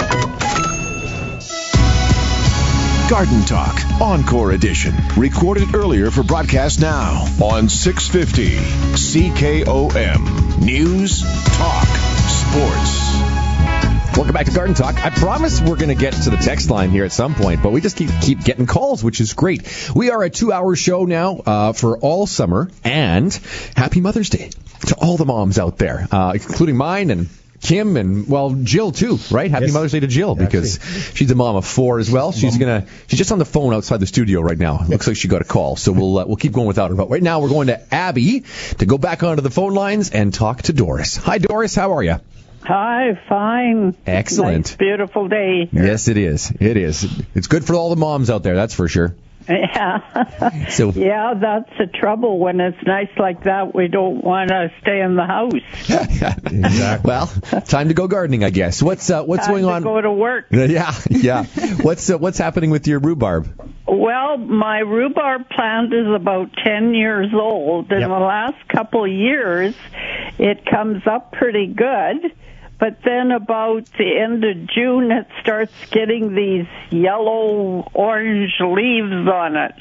[SPEAKER 2] Garden Talk, Encore Edition. Recorded earlier for broadcast now on 650 CKOM. News, talk, sports.
[SPEAKER 13] Welcome back to Garden Talk. I promise we're going to get to the text line here at some point, but we just keep getting calls, which is great. We are a 2-hour show now for all summer, and happy Mother's Day to all the moms out there, including mine and Kim and, well, Jill too, right? Happy Mother's Day to Jill, because she's a mom of 4 as well. She's just on the phone outside the studio right now. Looks like she got a call, so we'll keep going without her. But right now we're going to Abby to go back onto the phone lines and talk to Doris. Hi, Doris. How are you?
[SPEAKER 16] Hi, fine.
[SPEAKER 13] Excellent.
[SPEAKER 16] Nice, beautiful day.
[SPEAKER 13] Yes, it is. It is. It's good for all the moms out there, that's for sure.
[SPEAKER 16] Yeah.
[SPEAKER 13] So,
[SPEAKER 16] yeah, that's the trouble. When it's nice like that, we don't want to stay in the house.
[SPEAKER 13] Exactly. Well, time to go gardening, I guess. What's going on?
[SPEAKER 16] Go to work.
[SPEAKER 13] Yeah. What's happening with your rhubarb?
[SPEAKER 16] Well, my rhubarb plant is about 10 years old. In the last couple of years, it comes up pretty good. But then about the end of June, it starts getting these yellow-orange leaves on it.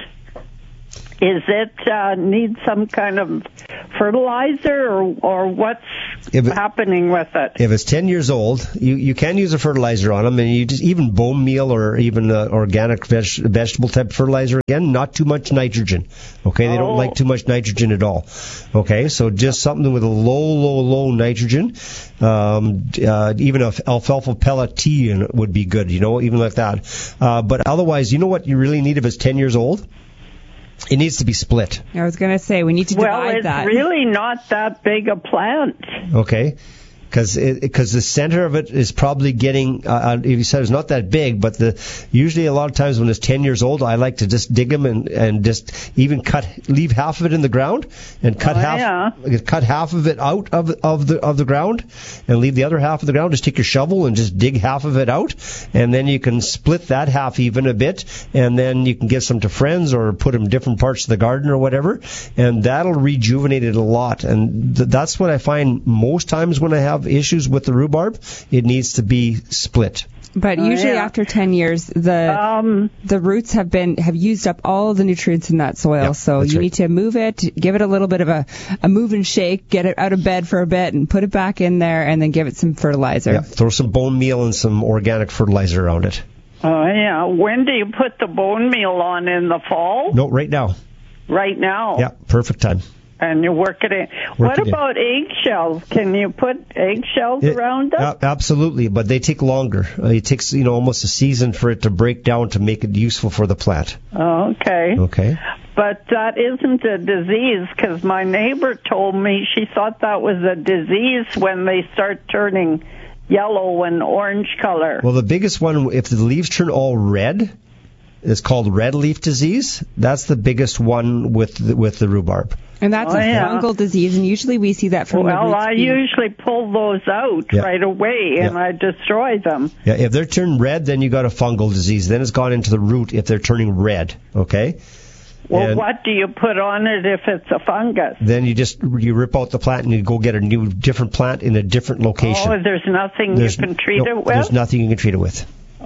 [SPEAKER 16] Is it need some kind of fertilizer, or what's happening with it?
[SPEAKER 15] If it's 10 years old, you can use a fertilizer on them, and you just even bone meal or even organic vegetable type fertilizer. Again, not too much nitrogen. Okay, they don't like too much nitrogen at all. Okay, so just something with a low nitrogen. Even a alfalfa pellet tea would be good. Even like that. But otherwise, you know what you really need if it's 10 years old? It needs to be split.
[SPEAKER 14] I was going to say, we need to divide that.
[SPEAKER 16] Well, it's really not that big a plant.
[SPEAKER 15] Okay. Because the center of it is probably getting, if you said it's not that big, but usually a lot of times when it's 10 years old, I like to just dig them and just even leave half of it in the ground and cut half of it out of the ground and leave the other half of the ground. Just take your shovel and just dig half of it out, and then you can split that half even a bit, and then you can give some to friends or put them in different parts of the garden or whatever, and that'll rejuvenate it a lot. And that's what I find most times when I have issues with the rhubarb. It needs to be split.
[SPEAKER 14] But usually after 10 years, the roots have used up all the nutrients in that soil. So you need to move it, give it a little bit of a move and shake, get it out of bed for a bit, and put it back in there, and then give it some fertilizer.
[SPEAKER 15] Yeah, throw some bone meal and some organic fertilizer around it.
[SPEAKER 16] Oh, yeah. When do you put the bone meal on, in the fall?
[SPEAKER 15] No, right now.
[SPEAKER 16] Right now?
[SPEAKER 15] Yeah, perfect time.
[SPEAKER 16] And you work it in. What about eggshells? Can you put eggshells around them?
[SPEAKER 15] Absolutely, but they take longer. It takes almost a season for it to break down to make it useful for the plant.
[SPEAKER 16] Okay.
[SPEAKER 15] Okay.
[SPEAKER 16] But that isn't a disease, because my neighbor told me she thought that was a disease when they start turning yellow and orange color.
[SPEAKER 15] Well, the biggest one, if the leaves turn all red, it's called red leaf disease. That's the biggest one with the rhubarb.
[SPEAKER 14] And that's a fungal disease, and usually we see that from the roots.
[SPEAKER 16] I usually pull those out right away, and I destroy them.
[SPEAKER 15] Yeah, if they're turned red, then you got a fungal disease. Then it's gone into the root if they're turning red, okay?
[SPEAKER 16] Well, what do you put on it if it's a fungus?
[SPEAKER 15] Then you rip out the plant and you go get a different plant in a different location.
[SPEAKER 16] Oh, there's nothing you can treat it with?
[SPEAKER 15] There's nothing you can treat it with.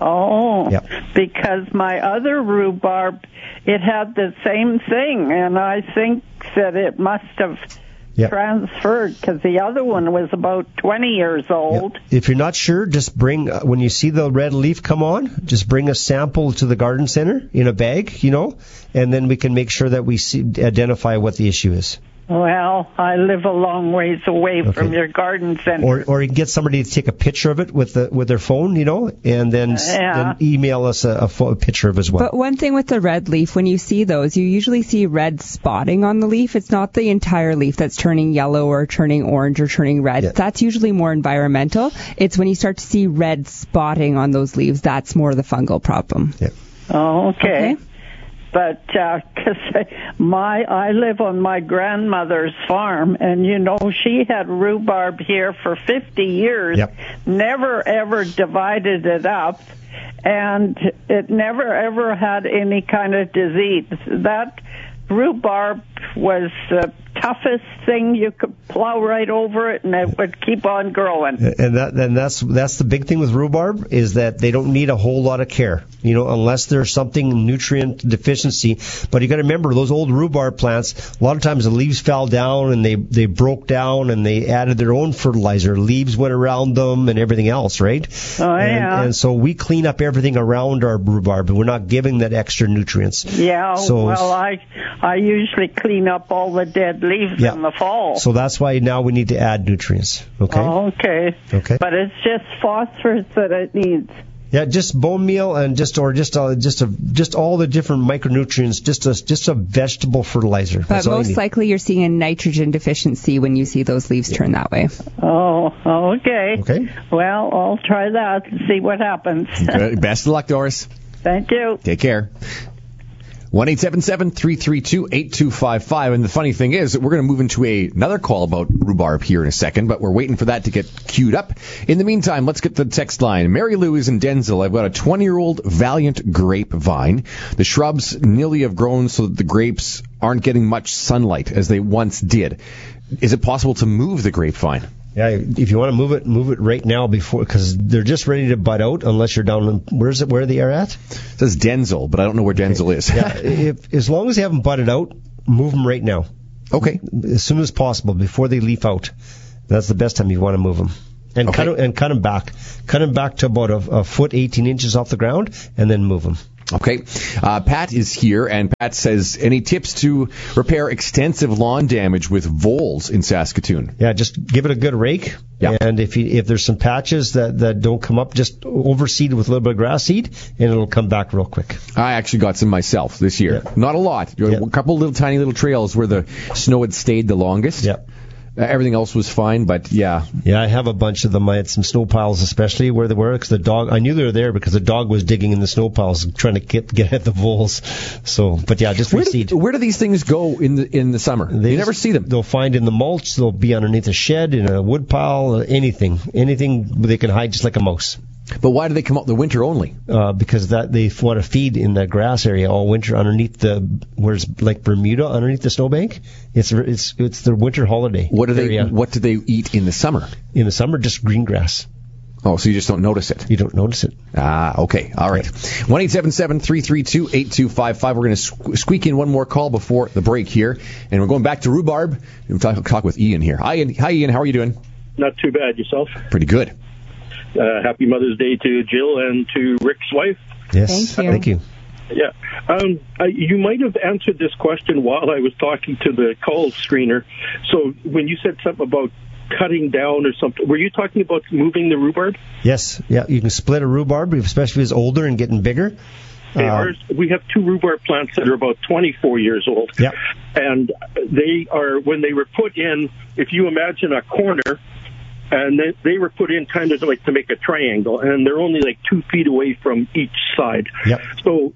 [SPEAKER 16] Oh, because my other rhubarb, it had the same thing, and I think that it must have transferred, because the other one was about 20 years old.
[SPEAKER 15] If you're not sure, just bring, when you see the red leaf come on, just bring a sample to the garden center in a bag, and then we can make sure that we identify what the issue is.
[SPEAKER 16] Well, I live a long ways away from your garden center.
[SPEAKER 15] Or you can get somebody to take a picture of it with their phone, and then email us a picture of it as well.
[SPEAKER 14] But one thing with the red leaf, when you see those, you usually see red spotting on the leaf. It's not the entire leaf that's turning yellow or turning orange or turning red. Yeah. That's usually more environmental. It's when you start to see red spotting on those leaves, that's more the fungal problem.
[SPEAKER 15] Yeah.
[SPEAKER 16] Oh, okay. But I live on my grandmother's farm, and she had rhubarb here for 50 years. Never ever divided it up, and it never ever had any kind of disease. That rhubarb was toughest thing. You could plow right over it, and it would keep on growing.
[SPEAKER 15] And that's the big thing with rhubarb, is that they don't need a whole lot of care, unless there's something nutrient deficiency. But you got to remember, those old rhubarb plants, a lot of times the leaves fell down and they broke down, and they added their own fertilizer. Leaves went around them and everything else, right?
[SPEAKER 16] Oh, yeah.
[SPEAKER 15] And so we clean up everything around our rhubarb, and we're not giving that extra nutrients.
[SPEAKER 16] Yeah, I usually clean up all the dead leaves in the fall.
[SPEAKER 15] So that's why now we need to add nutrients. Okay.
[SPEAKER 16] Oh, okay.
[SPEAKER 15] Okay.
[SPEAKER 16] But it's just phosphorus that it needs.
[SPEAKER 15] Yeah, just bone meal and just all the different micronutrients, just a vegetable fertilizer.
[SPEAKER 14] But most likely you're seeing a nitrogen deficiency when you see those leaves turn that way.
[SPEAKER 16] Oh, okay.
[SPEAKER 15] Okay.
[SPEAKER 16] Well, I'll try that and see what happens.
[SPEAKER 13] Good. Best of luck, Doris.
[SPEAKER 16] Thank you.
[SPEAKER 13] Take care. 1-877-332-8255. And the funny thing is that we're going to move into another call about rhubarb here in a second, but we're waiting for that to get queued up. In the meantime, let's get the text line. Mary Lou is in Denzel. I've got a 20-year-old Valiant grapevine. The shrubs nearly have grown so that the grapes aren't getting much sunlight as they once did. Is it possible to move the grapevine?
[SPEAKER 15] Yeah, if you want to move it right now because they're just ready to bud out. Unless you're down in where they are at?
[SPEAKER 13] It says Denzel, but I don't know where Denzel is.
[SPEAKER 15] Yeah, as long as they haven't budded out, move them right now.
[SPEAKER 13] Okay,
[SPEAKER 15] as soon as possible before they leaf out. That's the best time you want to move them. And cut them back. Cut them back to about a foot, 18 inches off the ground, and then move them.
[SPEAKER 13] Okay. Pat is here, and Pat says, any tips to repair extensive lawn damage with voles in Saskatoon?
[SPEAKER 15] Yeah, just give it a good rake. Yeah. And if there's some patches that don't come up, just overseed with a little bit of grass seed, and it'll come back real quick.
[SPEAKER 13] I actually got some myself this year. Yeah. Not a lot. Yeah. A couple tiny little trails where the snow had stayed the longest.
[SPEAKER 15] Yeah.
[SPEAKER 13] Everything else was fine, but yeah.
[SPEAKER 15] Yeah, I have a bunch of them. I had some snow piles, especially where they were, because the dog, I knew they were there because the dog was digging in the snow piles trying to get at the voles. So, but yeah, just reseed.
[SPEAKER 13] Where do these things go in the summer? You never see them.
[SPEAKER 15] They'll find in the mulch. They'll be underneath a shed, in a wood pile, anything they can hide just like a mouse.
[SPEAKER 13] But why do they come out in the winter only?
[SPEAKER 15] Because they want to feed in that grass area all winter underneath where's like Bermuda underneath the snowbank. It's their winter holiday.
[SPEAKER 13] What do they eat in the summer?
[SPEAKER 15] In the summer, just green grass.
[SPEAKER 13] Oh, so you just don't notice it?
[SPEAKER 15] You don't notice it.
[SPEAKER 13] Ah, okay. All right. 1-877-332-8255. We're going to squeak in one more call before the break here. And we're going back to rhubarb. We'll talk with Ian here. Hi, Ian. How are you doing?
[SPEAKER 17] Not too bad. Yourself?
[SPEAKER 13] Pretty good.
[SPEAKER 17] Happy Mother's Day to Jill and to Rick's wife.
[SPEAKER 15] Yes, thank you.
[SPEAKER 17] Yeah. You might have answered this question while I was talking to the call screener. So when you said something about cutting down or something, were you talking about moving the rhubarb?
[SPEAKER 15] Yes. Yeah, you can split a rhubarb, especially if it's older and getting bigger.
[SPEAKER 17] We have two rhubarb plants that are about 24 years old.
[SPEAKER 15] Yeah.
[SPEAKER 17] And when they were put in, if you imagine a corner, and they were put in kind of like to make a triangle, and they're only like 2 feet away from each side.
[SPEAKER 15] Yep.
[SPEAKER 17] So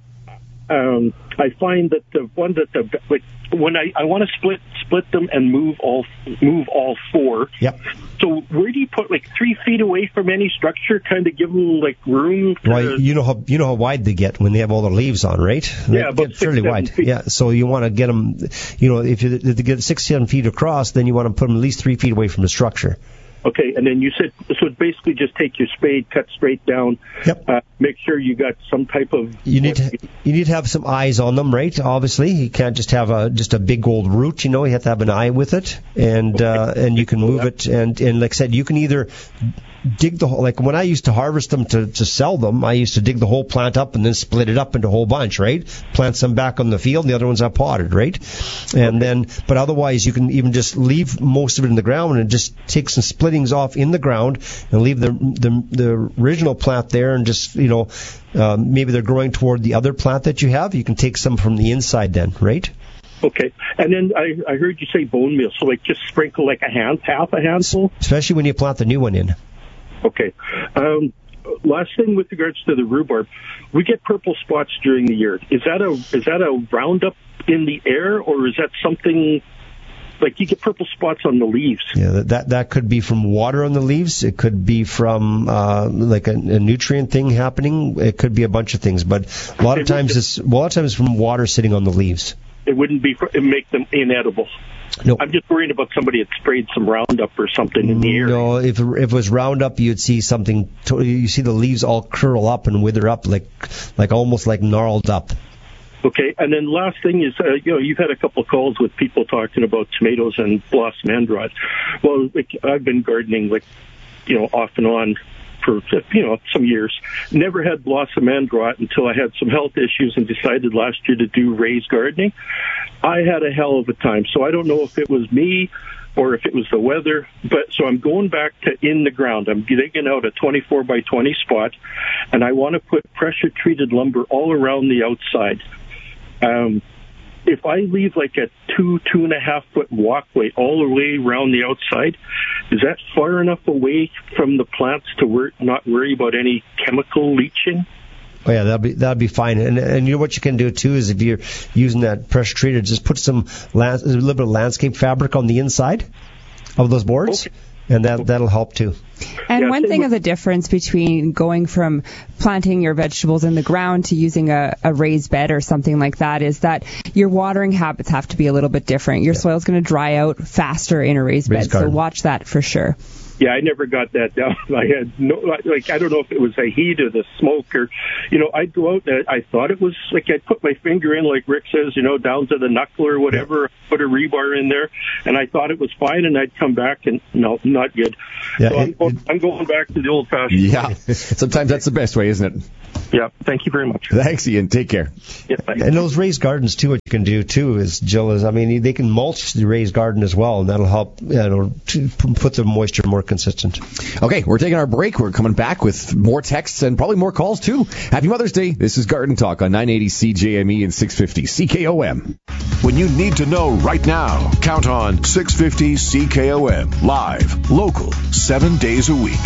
[SPEAKER 17] I find that the one that when I want to split them and move all four.
[SPEAKER 15] Yep.
[SPEAKER 17] So where do you put 3 feet away from any structure? Kind of give them room.
[SPEAKER 15] Well, you know how wide they get when they have all the leaves on, right?
[SPEAKER 17] Yeah, about
[SPEAKER 15] fairly wide.
[SPEAKER 17] Feet.
[SPEAKER 15] Yeah. So you want to get them. If you get 6-7 feet across, then you want to put them at least 3 feet away from the structure.
[SPEAKER 17] Okay, and then you said, so basically just take your spade, cut straight down.
[SPEAKER 15] Yep.
[SPEAKER 17] Make sure you got some type of...
[SPEAKER 15] You need to have some eyes on them, right? Obviously, you can't just have a big old root. You have to have an eye with it, and you can move it. And like I said, you can either dig the whole, when I used to harvest them to sell them, I used to dig the whole plant up and then split it up into a whole bunch, right? Plant some back on the field, and the other ones I potted, right? And then, but otherwise, you can even just leave most of it in the ground and just take some splittings off in the ground and leave the original plant there, and just maybe they're growing toward the other plant that you have. You can take some from the inside then, right?
[SPEAKER 17] Okay. And then I heard you say bone meal, so just sprinkle half a handful?
[SPEAKER 15] Especially when you plant the new one in.
[SPEAKER 17] Okay. Last thing with regards to the rhubarb, we get purple spots during the year. Is that a Roundup in the air, or is that something you get purple spots on the leaves?
[SPEAKER 15] Yeah, that could be from water on the leaves. It could be from a nutrient thing happening. It could be a bunch of things, but a lot of times it's from water sitting on the leaves.
[SPEAKER 17] It wouldn't be make them inedible.
[SPEAKER 15] No.
[SPEAKER 17] I'm just worried about somebody had sprayed some Roundup or something in the area.
[SPEAKER 15] No, if it was Roundup, you'd see something. You see the leaves all curl up and wither up, like almost like gnarled up.
[SPEAKER 17] Okay, and then last thing is, you've had a couple of calls with people talking about tomatoes and blossom end rot. Well, I've been gardening, off and on for, some years. Never had blossom end rot until I had some health issues and decided last year to do raised gardening. I had a hell of a time, so I don't know if it was me or if it was the weather, so I'm going back to in the ground. I'm digging out a 24 by 20 spot, and I want to put pressure-treated lumber all around the outside. If I leave like a 2.5 foot walkway all the way around the outside, is that far enough away from the plants to not worry about any chemical leaching?
[SPEAKER 15] Oh yeah, that'd be fine. And you know what you can do too is if you're using that pressure treated, just put a little bit of landscape fabric on the inside of those boards. Okay. And that'll help too.
[SPEAKER 14] And one thing of the difference between going from planting your vegetables in the ground to using a raised bed or something like that is that your watering habits have to be a little bit different. Your soil's going to dry out faster in a raised bed, garden. So watch that for sure.
[SPEAKER 17] Yeah, I never got that down. I had I don't know if it was the heat or the smoke or, I'd go out and I thought it was I'd put my finger in, like Rick says, down to the knuckle or whatever, put a rebar in there, and I thought it was fine, and I'd come back and no, not good. Yeah, so I'm going back to the old fashioned.
[SPEAKER 13] Yeah, sometimes that's the best way, isn't it?
[SPEAKER 17] Yeah, thank you very much.
[SPEAKER 13] Thanks, Ian. Take care.
[SPEAKER 17] Yeah,
[SPEAKER 15] and those raised gardens, too, what you can do, too, they can mulch the raised garden as well, and that'll help to put the moisture more consistent.
[SPEAKER 13] Okay, we're taking our break. We're coming back with more texts and probably more calls, too. Happy Mother's Day. This is Garden Talk on 980 CJME and 650 CKOM.
[SPEAKER 2] When you need to know right now, count on 650 CKOM. Live, local, 7 days a week.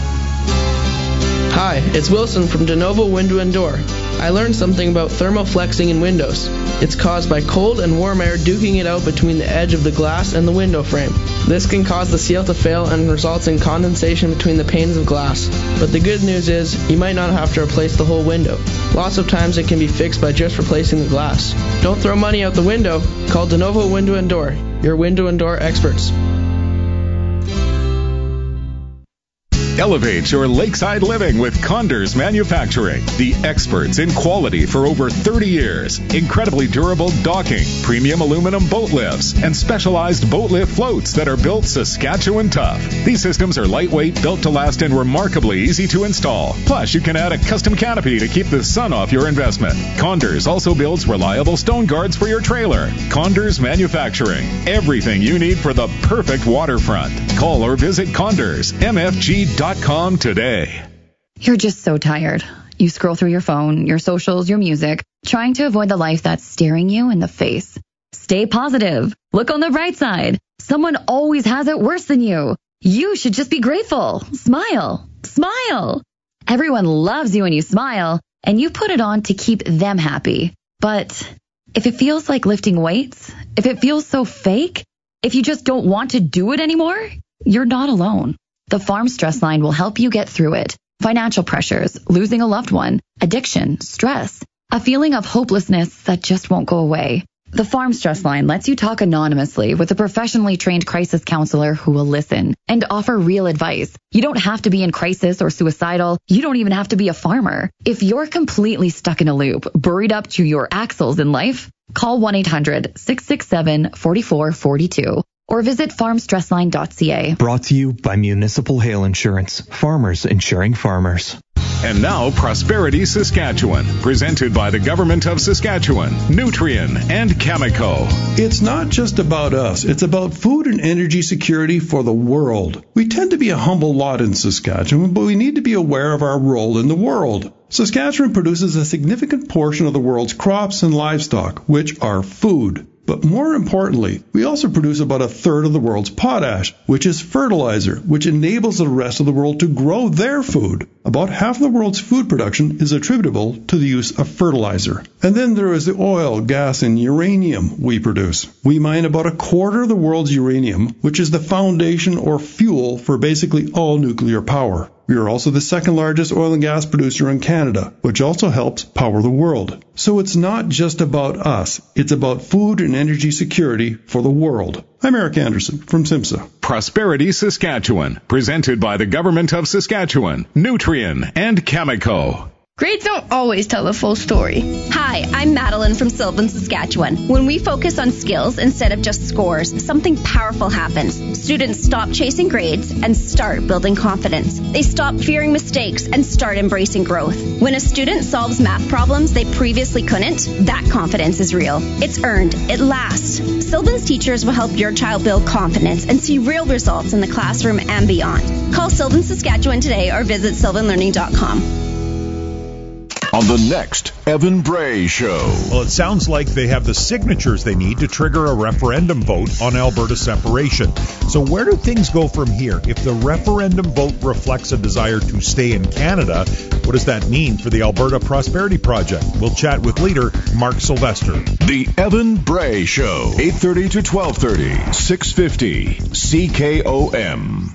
[SPEAKER 1] Hi, it's Wilson from DeNovo Window and Door. I learned something about thermoflexing in windows. It's caused by cold and warm air duking it out between the edge of the glass and the window frame. This can cause the seal to fail and results in condensation between the panes of glass. But the good news is, you might not have to replace the whole window. Lots of times it can be fixed by just replacing the glass. Don't throw money out the window. Call DeNovo Window and Door, your window and door experts.
[SPEAKER 4] Elevate your lakeside living with Condors Manufacturing, the experts in quality for over 30 years. Incredibly durable docking, premium aluminum boat lifts, and specialized boat lift floats that are built Saskatchewan tough. These systems are lightweight, built to last, and remarkably easy to install. Plus, you can add a custom canopy to keep the sun off your investment. Condors also builds reliable stone guards for your trailer. Condors Manufacturing, everything you need for the perfect waterfront. Call or visit CondorsMFG.com today.
[SPEAKER 25] You're just so tired. You scroll through your phone, your socials, your music, trying to avoid the life that's staring you in the face. Stay positive. Look on the bright side. Someone always has it worse than you. You should just be grateful. Smile. Smile. Everyone loves you when you smile, and you put it on to keep them happy. But if it feels like lifting weights, if it feels so fake, if you just don't want to do it anymore, you're not alone. The Farm Stress Line will help you get through it. Financial pressures, losing a loved one, addiction, stress, a feeling of hopelessness that just won't go away. The Farm Stress Line lets you talk anonymously with a professionally trained crisis counselor who will listen and offer real advice. You don't have to be in crisis or suicidal. You don't even have to be a farmer. If you're completely stuck in a loop, buried up to your axles in life, call 1-800-667-4442. or visit farmstressline.ca.
[SPEAKER 19] Brought to you by Municipal Hail Insurance. Farmers insuring farmers.
[SPEAKER 4] And now, Prosperity Saskatchewan, presented by the Government of Saskatchewan, Nutrien, and Cameco.
[SPEAKER 21] It's not just about us. It's about food and energy security for the world. We tend to be a humble lot in Saskatchewan, but we need to be aware of our role in the world. Saskatchewan produces a significant portion of the world's crops and livestock, which are food. But more importantly, we also produce about a third of the world's potash, which is fertilizer, which enables the rest of the world to grow their food. About half the world's food production is attributable to the use of fertilizer. And then there is the oil, gas, and uranium we produce. We mine about a quarter of the world's uranium, which is the foundation or fuel for basically all nuclear power. We are also the second largest oil and gas producer in Canada, which also helps power the world. So it's not just about us. It's about food and energy security for the world. I'm Eric Anderson from SIMSA.
[SPEAKER 4] Prosperity Saskatchewan, presented by the Government of Saskatchewan, Nutrien, and Cameco.
[SPEAKER 3] Grades don't always tell the full story. Hi, I'm Madeline from Sylvan, Saskatchewan. When we focus on skills instead of just scores, something powerful happens. Students stop chasing grades and start building confidence. They stop fearing mistakes and start embracing growth. When a student solves math problems they previously couldn't, that confidence is real. It's earned. It lasts. Sylvan's teachers will help your child build confidence and see real results in the classroom and beyond. Call Sylvan, Saskatchewan today or visit sylvanlearning.com.
[SPEAKER 2] On the next Evan Bray Show.
[SPEAKER 5] Well, it sounds like they have the signatures they need to trigger a referendum vote on Alberta separation. So where do things go from here? If the referendum vote reflects a desire to stay in Canada, what does that mean for the Alberta Prosperity Project? We'll chat with leader Mark Sylvester.
[SPEAKER 2] The Evan Bray Show, 8:30 to 12:30, 650 CKOM.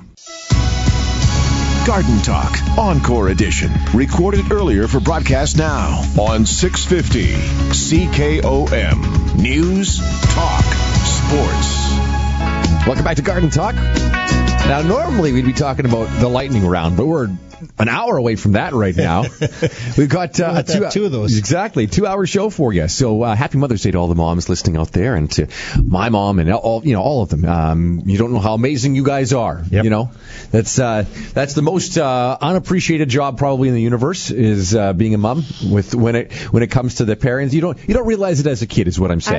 [SPEAKER 2] Garden Talk, Encore Edition. Recorded earlier for broadcast now on 650 CKOM. News, Talk, Sports.
[SPEAKER 13] Welcome back to Garden Talk. Now, normally we'd be talking about the lightning round, but we're an hour away from that right now. We've got two of those. Exactly, 2-hour show for you. So happy Mother's Day to all the moms listening out there, and to my mom and all of them. You don't know how amazing you guys are. Yep. You know, that's the most unappreciated job probably in the universe is being a mom. When it comes to the parents, you don't realize it as a kid, is what I'm saying.